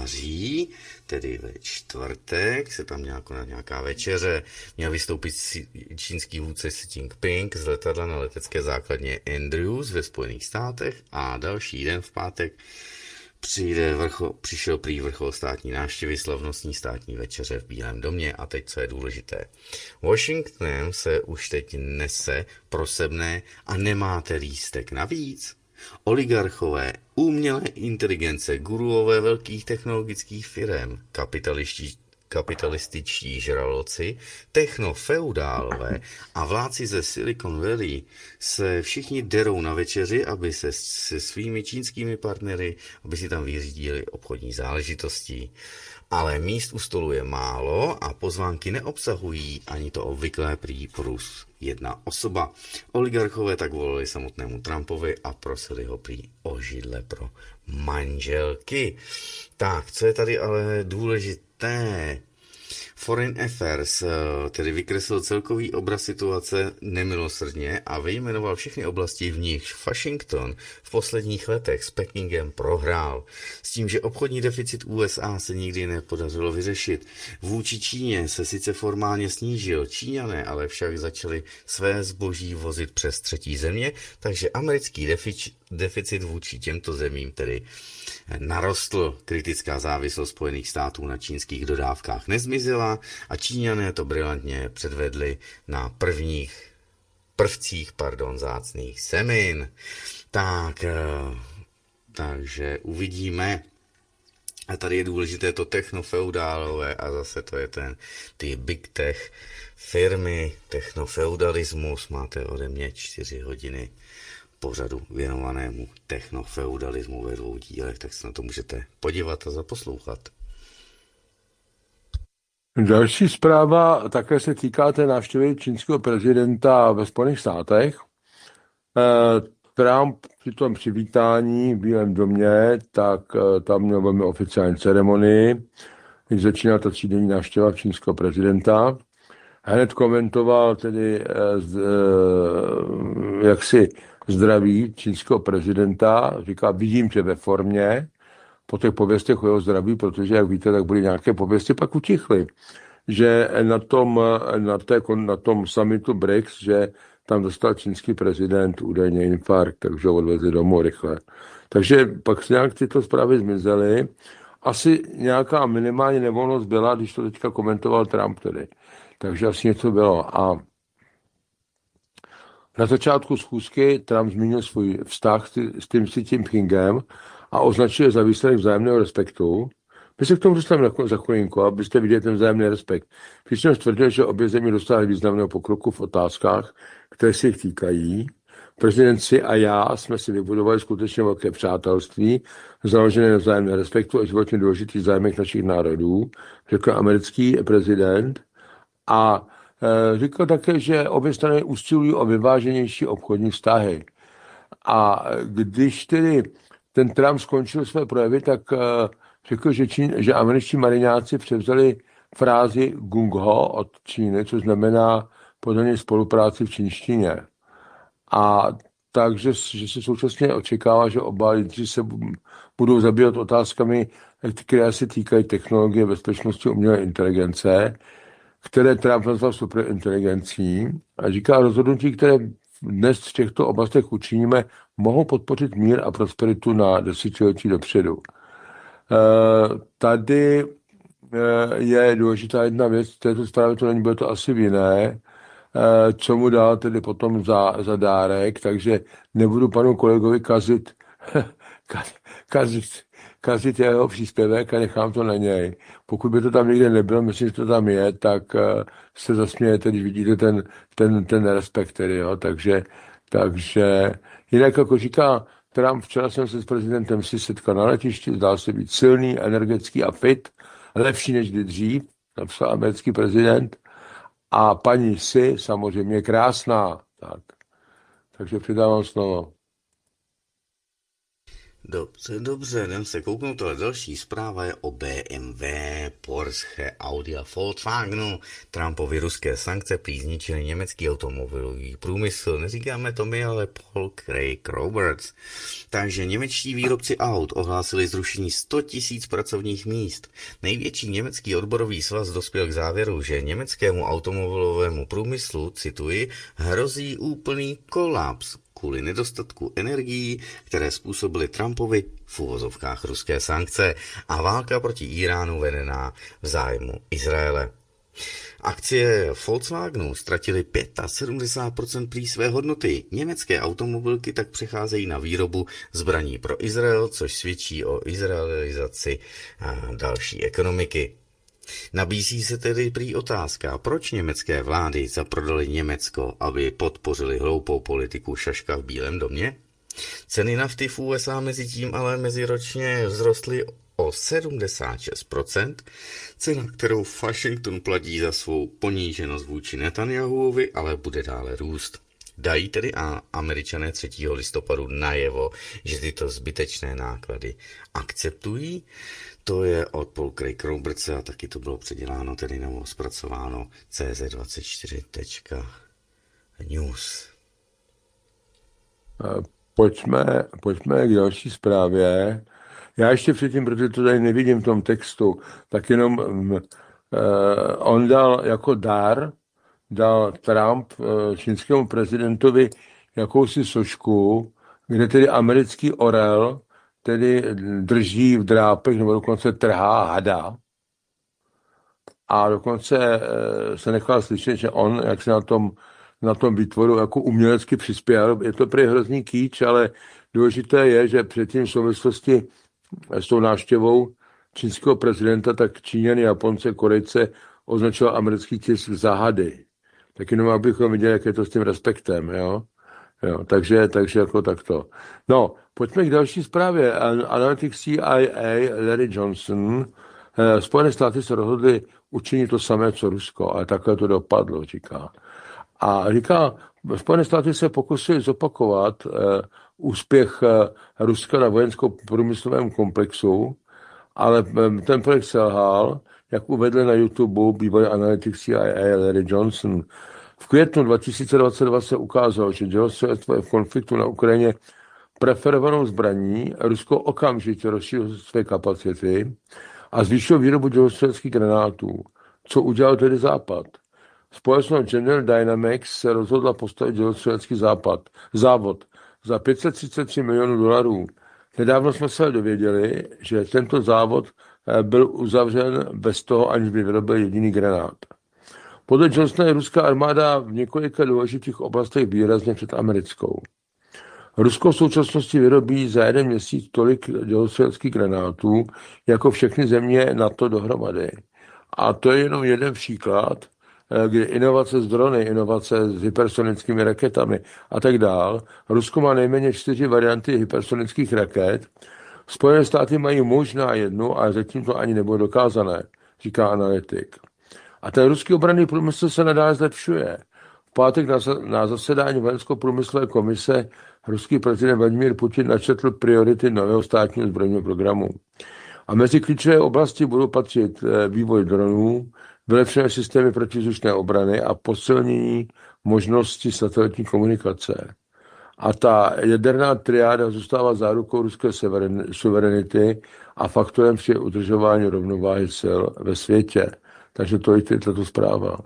září, tedy ve čtvrtek, se tam nějak, nějaká večeře, měl vystoupit čínský vůdce Xi Jinping z letadla na letecké základně Andrews ve Spojených státech a další den v pátek přijde vrchol, přišel prý vrchol státní návštěvy slavnostní státní večeře v Bílém domě a teď, co je důležité. Washingtonem se už teď nese prosebné a nemáte lístek navíc. Oligarchové, umělé inteligence, guruové velkých technologických firem, kapitalističtí, kapitalističtí žraloci, technofeudálové a vládci ze Silicon Valley se všichni derou na večeři, aby se se svými čínskými partnery, aby si tam vyřídili obchodní záležitosti. Ale míst u stolu je málo a pozvánky neobsahují ani to obvyklé prý plus jedna osoba. Oligarchové tak volili samotnému Trumpovi a prosili ho prý o židle pro manželky. Tak, co je tady ale důležité? Foreign Affairs tedy vykreslil celkový obraz situace nemilosrdně a vyjmenoval všechny oblasti, v nichž Washington v posledních letech s Pekingem prohrál. S tím, že obchodní deficit U S A se nikdy nepodařilo vyřešit. Vůči Číně se sice formálně snížil, Číňané ale však začali své zboží vozit přes třetí země, takže americký deficit, deficit vůči těmto zemím tedy narostl. Kritická závislost Spojených států na čínských dodávkách nezmizela a Číňané to brilantně předvedli na prvních prvcích pardon, vzácných semin. Tak, takže uvidíme. A tady je důležité to technofeudálové a zase to je ten, ty big tech firmy, technofeudalismus. Máte ode mě čtyři hodiny pořadu věnovanému technofeudalismu ve dvou dílech, tak se na to můžete podívat a zaposlouchat. Další zpráva také se týká té návštěvy čínského prezidenta ve Spojených státech. Trump při tom přivítání v Bílém domě, tak tam měl velmi oficiální ceremonii, když začínala ta třídenní návštěva čínského prezidenta. Hned komentoval tedy jaksi zdraví čínského prezidenta, říká, vidím tě ve formě, po těch pověstech o jeho zdraví, protože, jak víte, tak byly nějaké pověsti, pak utichly. že na tom, na, té, na tom summitu B R I C S, že tam dostal čínský prezident údajně infarkt, takže ho odvezli domů rychle. Takže pak nějak tyto zprávy zmizely. Asi nějaká minimální nevolnost byla, když to teďka komentoval Trump tedy. Takže asi něco bylo. A na začátku schůzky Trump zmínil svůj vztah s tím Xi Jinpingem a označil za výsledek vzájemného respektu. My se k tomu dostaneme za chvilinku, abyste viděli ten vzájemný respekt. Přičemž tvrdil, že obě země dosáhly významného pokroku v otázkách, které se jich týkají. Prezident Xi a já jsme si vybudovali skutečně velké přátelství, založené na vzájemném respektu a životně důležitých zájmech našich národů, řekl americký prezident. A e, říkal také, že obě strany usilují o vyváženější obchodní vztahy. A když tedy ten Trump skončil své projevy, tak e, řekl, že, Čín, že američtí mariňáci převzali frázi gung ho od Číny, což znamená podle spolupráci v čínštině. A takže že se současně očekává, že oba lidi se budou zabývat otázkami, které se týkají technologie, bezpečnosti, umělé inteligence, které Trump nazval superinteligencí a říká, rozhodnutí, které dnes v těchto oblastech učiníme, mohou podpořit mír a prosperitu na desetiletí dopředu. Tady je důležitá jedna věc, v této zprávě to není, bude to asi v jiné, co mu dal tedy potom za, za dárek, takže nebudu panu kolegovi kazit, kazit, kazit jeho příspěvek a nechám to na něj. Pokud by to tam někde nebylo, myslím, že to tam je, tak se zasmějete, když vidíte ten, ten, ten respekt, tedy, jo. Takže, takže jinak, jako říká Trump, včera jsem se s prezidentem si setkal na letišti, zdál se být silný, energický a fit, lepší než kdy dřív, napsal americký prezident. A paní si samozřejmě krásná. Tak. Takže přidávám slovo. Dobře, dobře, jdem se kouknout, ale další zpráva je o B M W, Porsche, Audi a Volkswagenu. Trumpovi ruské sankce prý zničily německý automobilový průmysl. Neříkáme to my, ale Paul Craig Roberts. Takže němečtí výrobci aut ohlásili zrušení sto tisíc pracovních míst. Největší německý odborový svaz dospěl k závěru, že německému automobilovému průmyslu, cituji, hrozí úplný kolaps kvůli nedostatku energií, které způsobily Trumpovi v uvozovkách ruské sankce a válka proti Iránu vedená v zájmu Izraele. Akcie Volkswagenu ztratily sedmdesát pět procent prý své hodnoty. Německé automobilky tak přecházejí na výrobu zbraní pro Izrael, což svědčí o izraelizaci další ekonomiky. Nabízí se tedy prý otázka, proč německé vlády zaprodaly Německo, aby podpořili hloupou politiku šaška v Bílém domě? Ceny nafty v U S A mezi tím ale meziročně vzrostly o sedmdesát šest procent, cena, kterou Washington platí za svou poníženost vůči Netanyahuovi, ale bude dále růst. Dají tedy a Američané třetího listopadu najevo, že tyto zbytečné náklady akceptují. To je od Paul Craig Robertse a taky to bylo předěláno, tedy nebo zpracováno C Z dvacet čtyři tečka news. Pojďme, pojďme k další zprávě. Já ještě předtím, protože to tady nevidím v tom textu, tak jenom um, uh, on dal jako dar, dal Trump uh, čínskému prezidentovi jakousi sošku, kde tedy americký orel tedy drží v drápech nebo dokonce trhá hada. A dokonce uh, se nechal slyšet, že on, jak se na tom, na tom výtvoru jako umělecky přispěl, je to prý hrozný kýč, ale důležité je, že předtím v souvislosti s tou návštěvou čínského prezidenta, tak Číňany, Japonce, Korejce označoval americký tisk za hady. Tak jenom abychom viděli, jak je to s tím respektem, jo. jo takže, takže jako takto. No, pojďme k další zprávě. Analytik C I A Larry Johnson, eh, Spojené státy se rozhodly učinit to samé, co Rusko, ale takhle to dopadlo, říká. A říká, Spojené státy se pokusily zopakovat eh, úspěch eh, Ruska na vojensko-průmyslovém komplexu, ale eh, ten projekt selhal, jak uvedl na YouTube bývalý analytik C I A Larry Johnson. V květnu dva tisíce dvacet dva se ukázalo, že dělostřelectvo je v konfliktu na Ukrajině preferovanou zbraní. Rusko okamžitě rozšířilo své kapacity a zvýšilo výrobu dělostřeleckých granátů. Co udělal tedy Západ? Společnost General Dynamics se rozhodla postavit dělostřelecký západ, závod za pět set třicet tři milionů dolarů. Nedávno jsme se dověděli, že tento závod byl uzavřen bez toho, aniž by vyrobil jediný granát. Podle Johnsona je ruská armáda v několika důležitých oblastech výrazně před americkou. Rusko v současnosti vyrobí za jeden měsíc tolik dělostřeleckých granátů, jako všechny země NATO dohromady. A to je jenom jeden příklad, kdy inovace s drony, inovace s hypersonickými raketami a tak dál. Rusko má nejméně čtyři varianty hypersonických raket. Spojené státy mají možná jednu, ale zatím to ani nebude dokázané, říká analytik. A ten ruský obranný průmysl se nadále zlepšuje. V pátek na, na zasedání vojensko-průmyslové komise ruský prezident Vladimír Putin načetl priority nového státního zbrojního programu. A mezi klíčové oblasti budou patřit vývoj dronů, vylepšené systémy protivzdušné obrany a posilnění možnosti satelitní komunikace. A ta jaderná triáda zůstává zárukou ruské suverenity a faktorem při udržování rovnováhy sil ve světě. Takže to je tato zpráva.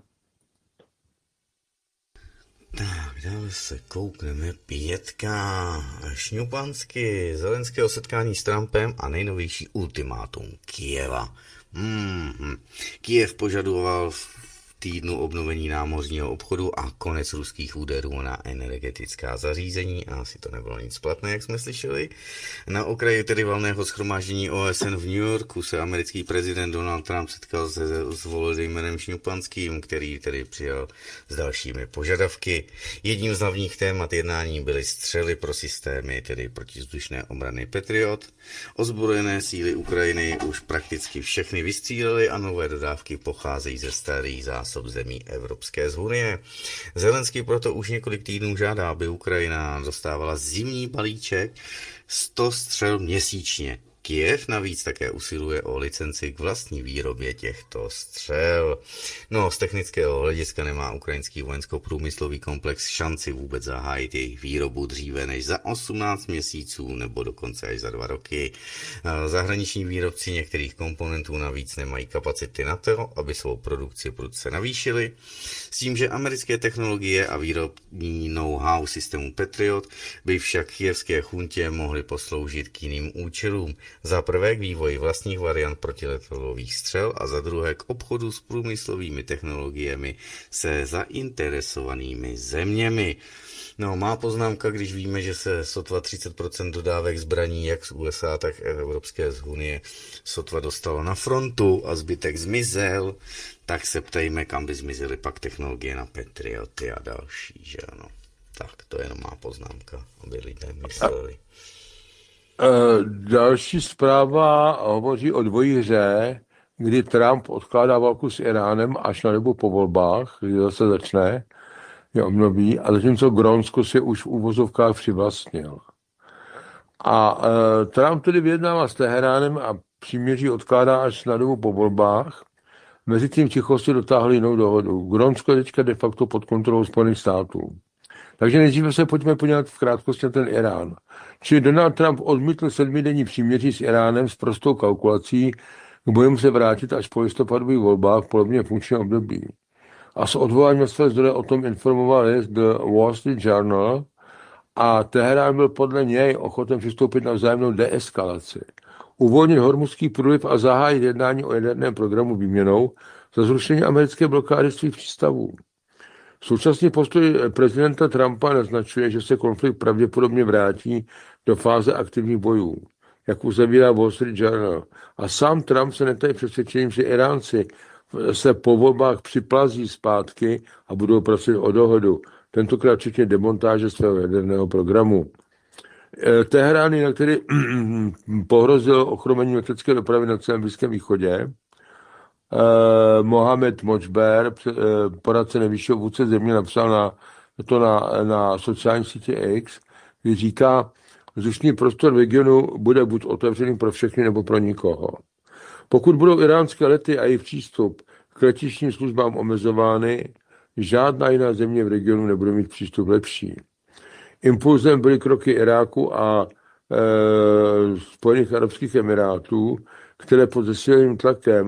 Tak, dále se koukneme. Pětka. Šňupansky, Zelenského setkání s Trumpem a nejnovější ultimátum Kyjeva. Mm-hmm. Kyjev požadoval v týdnu obnovení námořního obchodu a konec ruských úderů na energetická zařízení. Asi to nebylo nic platné, jak jsme slyšeli. Na okraji tedy valného shromáždění O S N v New Yorku se americký prezident Donald Trump setkal se s Volodymyrem Šňupanským, který tedy přijal s dalšími požadavky. Jedním z hlavních témat jednání byly střely pro systémy, tedy protivzdušné obrany Patriot. Ozbrojené síly Ukrajiny už prakticky všechny vystřílely a nové dodávky pocházejí ze starých zásob zemí Evropské unie. Zelenský proto už několik týdnů žádá, aby Ukrajina dostávala zimní balíček sto střel měsíčně. Kyjev navíc také usiluje o licenci k vlastní výrobě těchto střel. No, z technického hlediska nemá ukrajinský vojensko-průmyslový komplex šanci vůbec zahájit jejich výrobu dříve než za osmnáct měsíců nebo dokonce až za dva roky. Zahraniční výrobci některých komponentů navíc nemají kapacity na to, aby svou produkci prudce navýšili. S tím, že americké technologie a výrobní know-how systému Patriot by však kyjevské chuntě mohly posloužit k jiným účelům. Za prvé k vývoji vlastních variant protiletadlových střel a za druhé k obchodu s průmyslovými technologiemi se zainteresovanými zeměmi. No, má poznámka, když víme, že se sotva třicet procent dodávek zbraní jak z U S A, tak Evropské unie sotva dostalo na frontu a zbytek zmizel, tak se ptejme, kam by zmizely pak technologie na Patrioty a další, že ano. Tak, to je jenom má poznámka, aby lidé mysleli. Další zpráva hovoří o dvojí hře, kdy Trump odkládá válku s Iránem až na dobu po volbách, kdy zase začne, je obnoví, a zatímco Grónsko si už v úvozovkách přivlastnil. A uh, Trump tedy vyjednává s Teheránem a příměří odkládá až na dobu po volbách. Mezitím v tichosti dotáhli jinou dohodu. Grónsko je teďka de facto pod kontrolou Spojených států. Takže nejdříve se pojďme podívat v krátkosti na ten Irán. Čili Donald Trump odmítl sedmidenní příměří s Iránem s prostou kalkulací, k bojům se vrátit až po listopadových volbách v polovině funkčního období. A s odvoláním na své zdroje o tom informoval list The Wall Street Journal a Teherán byl podle něj ochoten přistoupit na vzájemnou deeskalaci. Uvolnit Hormuzský průliv a zahájit jednání o jaderném programu výměnou za zrušení americké blokády svých přístavů. Současný postoj prezidenta Trumpa naznačuje, že se konflikt pravděpodobně vrátí do fáze aktivních bojů, jak uzavírá Wall Street Journal. A sám Trump se netají přesvědčením, že Iránci se po volbách připlazí zpátky a budou prosit o dohodu, tentokrát včetně demontáže svého jaderného programu. Teherán, jinak který pohrozil ochromení letecké dopravy na celém Blízkém východě, Uh, Mohamed Močber, uh, poradce nejvyššího vůdce země, napsal na, to na, na sociální sítě X, kdy říká, vzdušný prostor v regionu bude buď otevřený pro všechny, nebo pro nikoho. Pokud budou iránské lety a jejich přístup k letištním službám omezovány, žádná jiná země v regionu nebude mít přístup lepší. Impulzem byly kroky Iráku a e, Spojených arabských emirátů, které pod zesíleným tlakem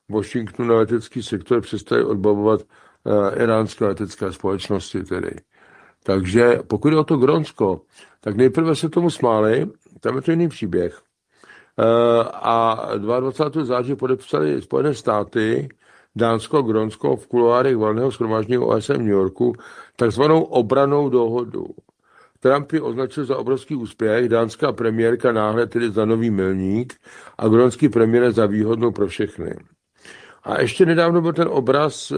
Washingtonu na letecký sektor přestali odbavovat uh, iránské letecké společnosti tedy. Takže pokud je o to Grónsko, tak nejprve se tomu smáli, tam je to jiný příběh. Uh, a dvacátého druhého září podepsali Spojené státy, Dánsko a Grónsko v kuloárech valného shromáždění O S N v New Yorku takzvanou obranou dohodu. Trump ji označil za obrovský úspěch, dánská premiérka náhle tedy za nový milník a grónský premiér za výhodnou pro všechny. A ještě nedávno byl ten obraz e,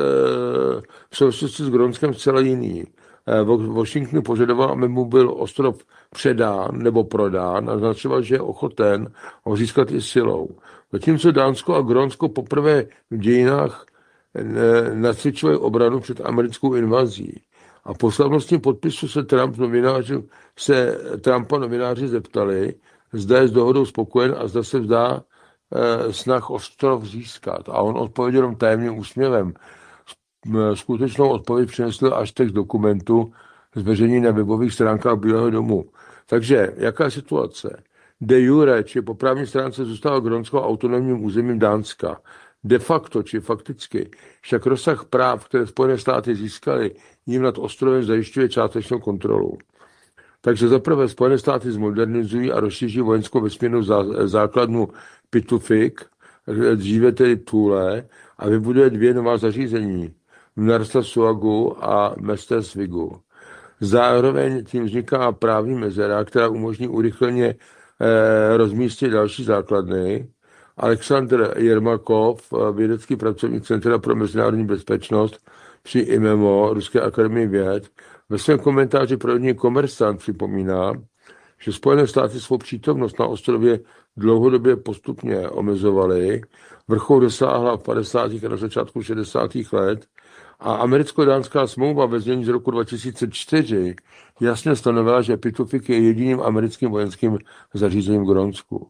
v souvislosti s Grónskem zcela jiný. E, Washington požadoval, aby mu byl ostrov předán nebo prodán a značoval, že je ochoten ho získat i silou. Zatímco Dánsko a Grónsko poprvé v dějinách e, nacvičovali obranu před americkou invazí. A po slavnostním podpisu se, Trump novináři, se Trumpa novináři zeptali, zda je s dohodou spokojen a zda se vzdá e, snah ostrov získat. A on odpověděl tajemným úsměvem. Skutečnou odpověď přinesl až text dokumentu zveřejněný na webových stránkách Bílého domu. Takže jaká je situace? De jure, či po právní stránce zůstává Grónsko autonomním územím Dánska. De facto, či fakticky, však rozsah práv, které Spojené státy získaly, jim nad ostrovem zajišťuje částečnou kontrolu. Takže zaprvé Spojené státy zmodernizují a rozšíří vojenskou vesmírnou základnu Pitufik, dříve tedy Thule, a vybuduje dvě nová zařízení, Narsarsuagu a Mestersvigu. Zároveň tím vzniká právní mezera, která umožní urychleně eh, rozmístit další základny. Aleksandr Jermakov, vědecký pracovník Centra pro mezinárodní bezpečnost při I M M O, Ruské akademie věd, ve svém komentáři pro jedný Komersant připomíná, že Spojené státy svou přítomnost na ostrově dlouhodobě postupně omezovaly. Vrchol dosáhla v padesátých a na začátku šedesátých let a americko-dánská smlouva ve znění z roku dva tisíce čtyři jasně stanovila, že Pitufik je jediným americkým vojenským zařízením v Grónsku.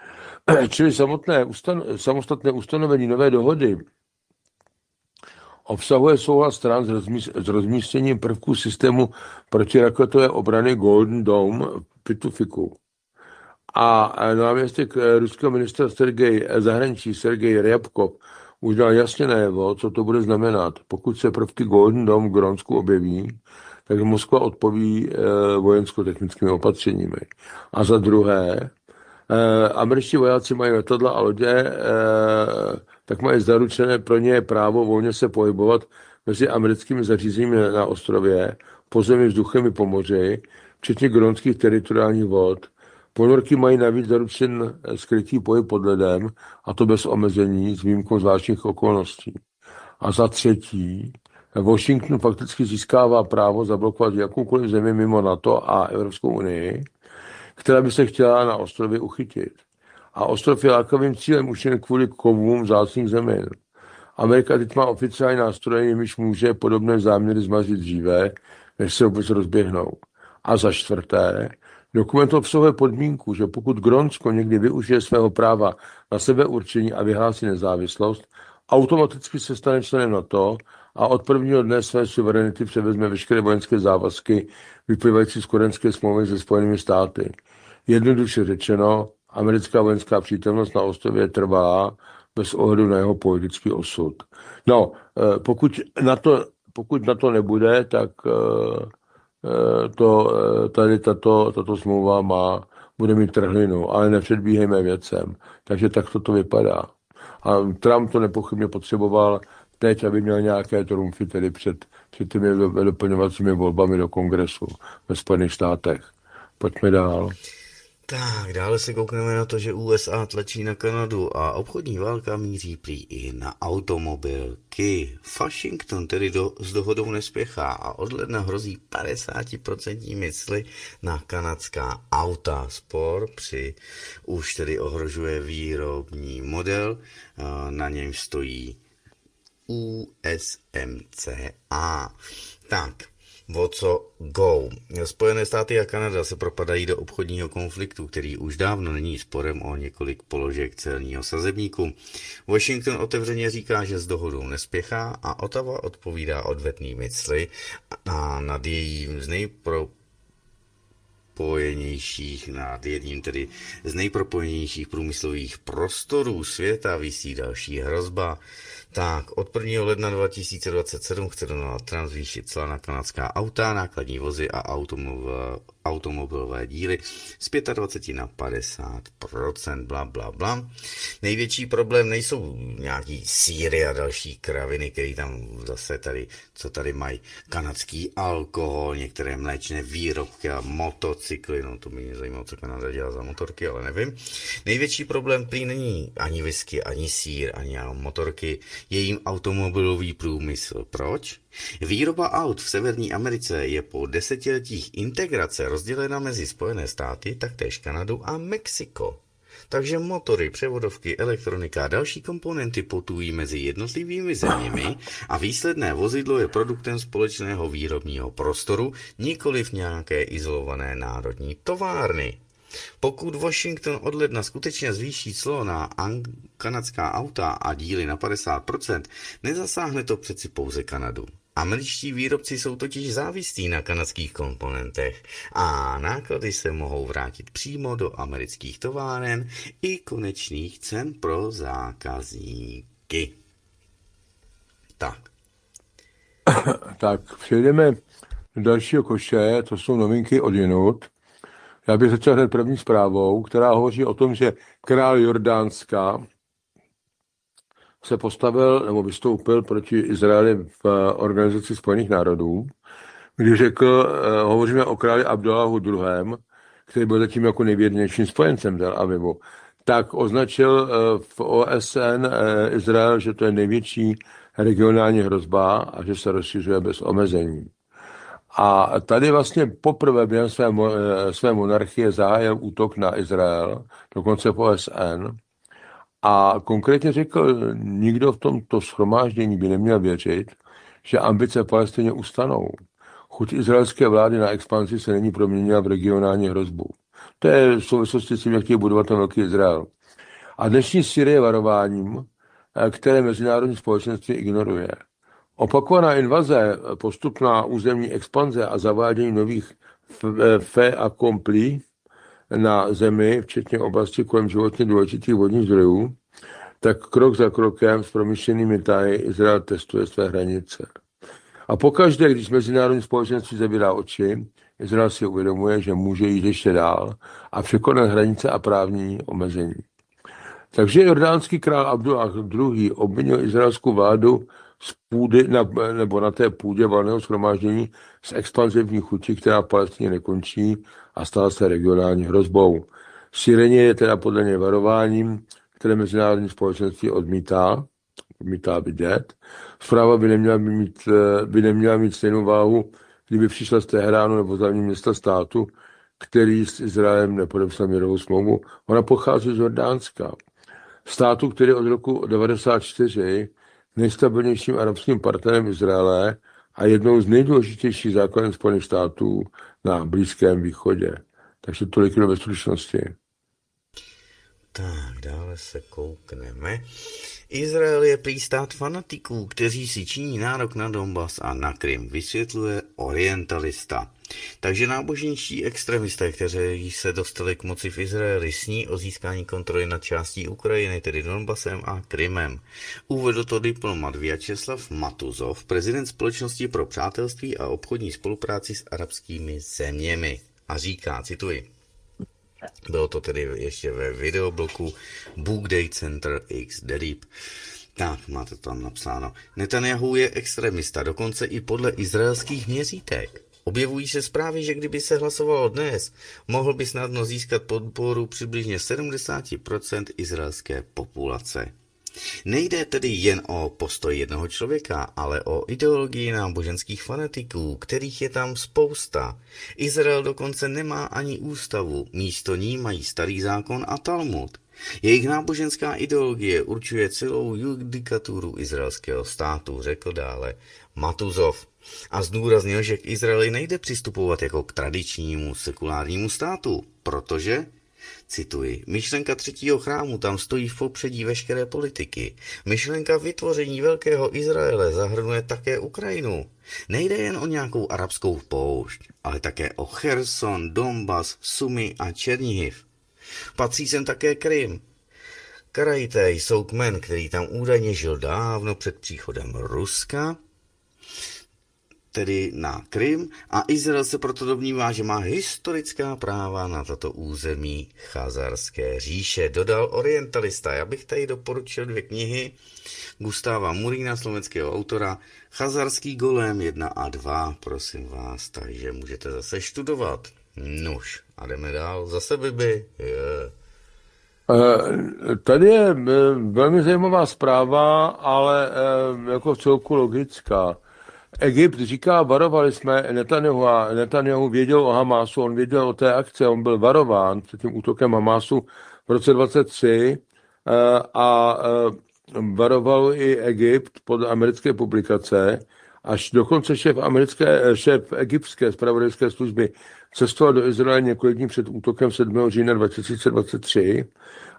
Čili samotné ustan- samostatné ustanovení nové dohody obsahuje souhlas stran s, rozmíst- s rozmístěním prvků systému protiraketové obrany Golden Dome v Pitufiku. A náměstek ruského ministra Sergej zahraničí Sergej Ryabkov už dal jasně najevo, co to bude znamenat. Pokud se prvky Golden Dome v Grónsku objeví, tak Moskva odpoví e, vojensko-technickými opatřeními. A za druhé, e, američtí vojáci mají letadla a lodě, e, tak mají zaručené pro ně právo volně se pohybovat mezi americkými zařízeními na ostrově, po zemi, vzduchem i po moři, včetně grónských teritoriálních vod. Ponorky mají navíc zaručen skrytý pohyb pod ledem, a to bez omezení, s výjimkou zvláštních okolností. A za třetí, Washington fakticky získává právo zablokovat jakoukoliv zemi mimo NATO a Evropskou unii, která by se chtěla na ostrově uchytit. A ostrov je lákavým cílem už jen kvůli kovům vzácných zemin. Amerika teď má oficiální nástroje, jimiž může podobné záměry zmazit dříve, než se vůbec rozběhnou. A za čtvrté, dokument obsahuje podmínku, že pokud Grónsko někdy využije svého práva na sebeurčení a vyhlásí nezávislost, automaticky se stane členem NATO a od prvního dne své suverenity převezme veškeré vojenské závazky vyplývající z kodaňské smlouvy se Spojenými státy. Jednoduše řečeno, americká vojenská přítomnost na ostrově trvá bez ohledu na jeho politický osud. No, pokud na to, pokud na to nebude, tak to, tady tato, tato smlouva má, bude mít trhlinu, ale nepředbíhejme věcem. Takže tak to vypadá. A Trump to nepochybně potřeboval teď, aby měl nějaké trumfy tedy před, před těmi doplňovacími volbami do kongresu ve Spojených státech. Pojďme dál. Tak, dále se koukneme na to, že U S A tlačí na Kanadu a obchodní válka míří prý i na automobilky. Washington tedy do, s dohodou nespěchá a od ledna hrozí padesát procent cly na kanadská auta. Spor při už tedy ohrožuje výrobní model, na něm stojí U S M C A. Tak, o co go? Spojené státy a Kanada se propadají do obchodního konfliktu, který už dávno není sporem o několik položek celního sazebníku. Washington otevřeně říká, že s dohodou nespěchá a Ottawa odpovídá odvetnými cly a nad jejím z nejpro nejpropojenějších, nad jedním tedy z nejpropojenějších průmyslových prostorů světa visí další hrozba. Tak, od prvního ledna dva tisíce dvacet sedm chce Donald Trump zvýšit cla na kanadská auta, nákladní vozy a automobil, automobilové díly z dvacet pět na padesát procent, bla, bla, bla. Největší problém nejsou nějaký sýry a další kraviny, které tam zase tady, co tady mají, kanadský alkohol, některé mléčné výrobky a motocykly, no to by mě zajímalo, co Kanada dělá za motorky, ale nevím. Největší problém prý není ani whisky, ani sýr, ani motorky, je jim automobilový průmysl. Proč? Výroba aut v Severní Americe je po desetiletích integrace rozdělena mezi Spojené státy, taktéž Kanadu a Mexiko. Takže motory, převodovky, elektronika a další komponenty putují mezi jednotlivými zeměmi a výsledné vozidlo je produktem společného výrobního prostoru, nikoliv nějaké izolované národní továrny. Pokud Washington od ledna skutečně zvýší clo na ang- kanadská auta a díly na padesát procent, nezasáhne to přeci pouze Kanadu. Američtí výrobci jsou totiž závislí na kanadských komponentech a náklady se mohou vrátit přímo do amerických továren i konečných cen pro zákazníky. Tak. Tak, přejdeme do dalšího koše, to jsou novinky od jinut. Já bych začal hned první zprávou, která hovoří o tom, že král Jordánska se postavil nebo vystoupil proti Izraeli v Organizaci spojených národů, když řekl, hovoříme o králi Abdullahu druhém., který byl zatím jako nejvěrnějším spojencem Tel Avivu, tak označil v O S N Izrael, že to je největší regionální hrozba a že se rozšiřuje bez omezení. A tady vlastně poprvé během své, své monarchie zahájil útok na Izrael, dokonce v O S N. A konkrétně řekl, nikdo v tomto shromáždění by neměl věřit, že ambice Palestině ustanou. Chuť izraelské vlády na expanzi se není proměnila v regionální hrozbu. To je v souvislosti s tím, jak chtějí budovat ten velký Izrael. A dnešní Syrie je varováním, které mezinárodní společenství ignoruje. Opakovaná invaze, postupná územní expanze a zavádění nových fait accompli na zemi, včetně oblasti kolem životně důležitých vodních zdrojů, tak krok za krokem s promyšlenými tahy Izrael testuje své hranice. A pokaždé, když mezinárodní společenství zavírá oči, Izrael si uvědomuje, že může jít ještě dál a překonat hranice a právní omezení. Takže jordánský král Abdullah druhý. obvinil izraelskou vládu z půdy, na, nebo na té půdě valného shromáždění z expanzivní chuti, která v Palestině nekončí a stala se regionální hrozbou. Šíření je teda podle něj varováním, které mezinárodní společenství odmítá, odmítá vidět. Zpráva by neměla mít, by neměla mít stejnou váhu, kdyby přišla z Teheránu nebo z hlavního města státu, který s Izraelem nepodepsal mírovou smlouvu. Ona pochází z Jordánska. Státu, který od roku devadesát čtyři nejstabilnějším arabským partnerem Izraele a jednou z nejdůležitějších základů Spojených států na Blízkém východě. Takže tolik ve stručnosti. Tak, dále se koukneme. Izrael je prý stát fanatiků, kteří si činí nárok na Donbas a na Krym, vysvětluje orientalista. Takže náboženští extremisté, kteří se dostali k moci v Izraeli, sní o získání kontroly nad částí Ukrajiny, tedy Donbasem a Krymem. Uvedl to diplomat Vjačeslav Matuzov, prezident Společnosti pro přátelství a obchodní spolupráci s arabskými zeměmi. A říká, cituji, bylo to tedy ještě ve videobloku Book Day Center X Derib. Tak, máte to tam napsáno. Netanyahu je extremista, dokonce i podle izraelských měřítek. Objevují se zprávy, že kdyby se hlasovalo dnes, mohl by snadno získat podporu přibližně sedmdesát procent izraelské populace. Nejde tedy jen o postoj jednoho člověka, ale o ideologii náboženských fanatiků, kterých je tam spousta. Izrael dokonce nemá ani ústavu, místo ní mají starý zákon a Talmud. Jejich náboženská ideologie určuje celou judikaturu izraelského státu, řekl dále Matuzov. A zdůraznil, že k Izraeli nejde přistupovat jako k tradičnímu sekulárnímu státu, protože Cituji, myšlenka třetího chrámu tam stojí v popředí veškeré politiky. Myšlenka vytvoření velkého Izraele zahrnuje také Ukrajinu. Nejde jen o nějakou arabskou poušť, ale také o Cherson, Donbas, Sumy a Černihiv. Patří sem také Krym. Karajité jsou kmen, který tam údajně žil dávno před příchodem Ruska, tedy na Krym, a Izrael se proto domnívá, že má historická práva na tato území Chazarské říše, dodal orientalista. Já bych tady doporučil dvě knihy Gustáva Murína, slovenského autora, Chazarský golem jedna a dva, prosím vás, takže můžete zase studovat. Nuž, a jdeme dál, zase Bibi. Yeah. Tady je velmi zajímavá zpráva, ale jako v celku logická. Egypt říká, varovali jsme, Netanyahu, Netanyahu věděl o Hamásu, on věděl o té akci, on byl varován před tím útokem Hamásu v roce dvacet tři a varoval i Egypt podle americké publikace, až dokonce šéf, americké, šéf egyptské zpravodajské služby cestoval do Izraele několik dní před útokem sedmého října dva tisíce dvacet tři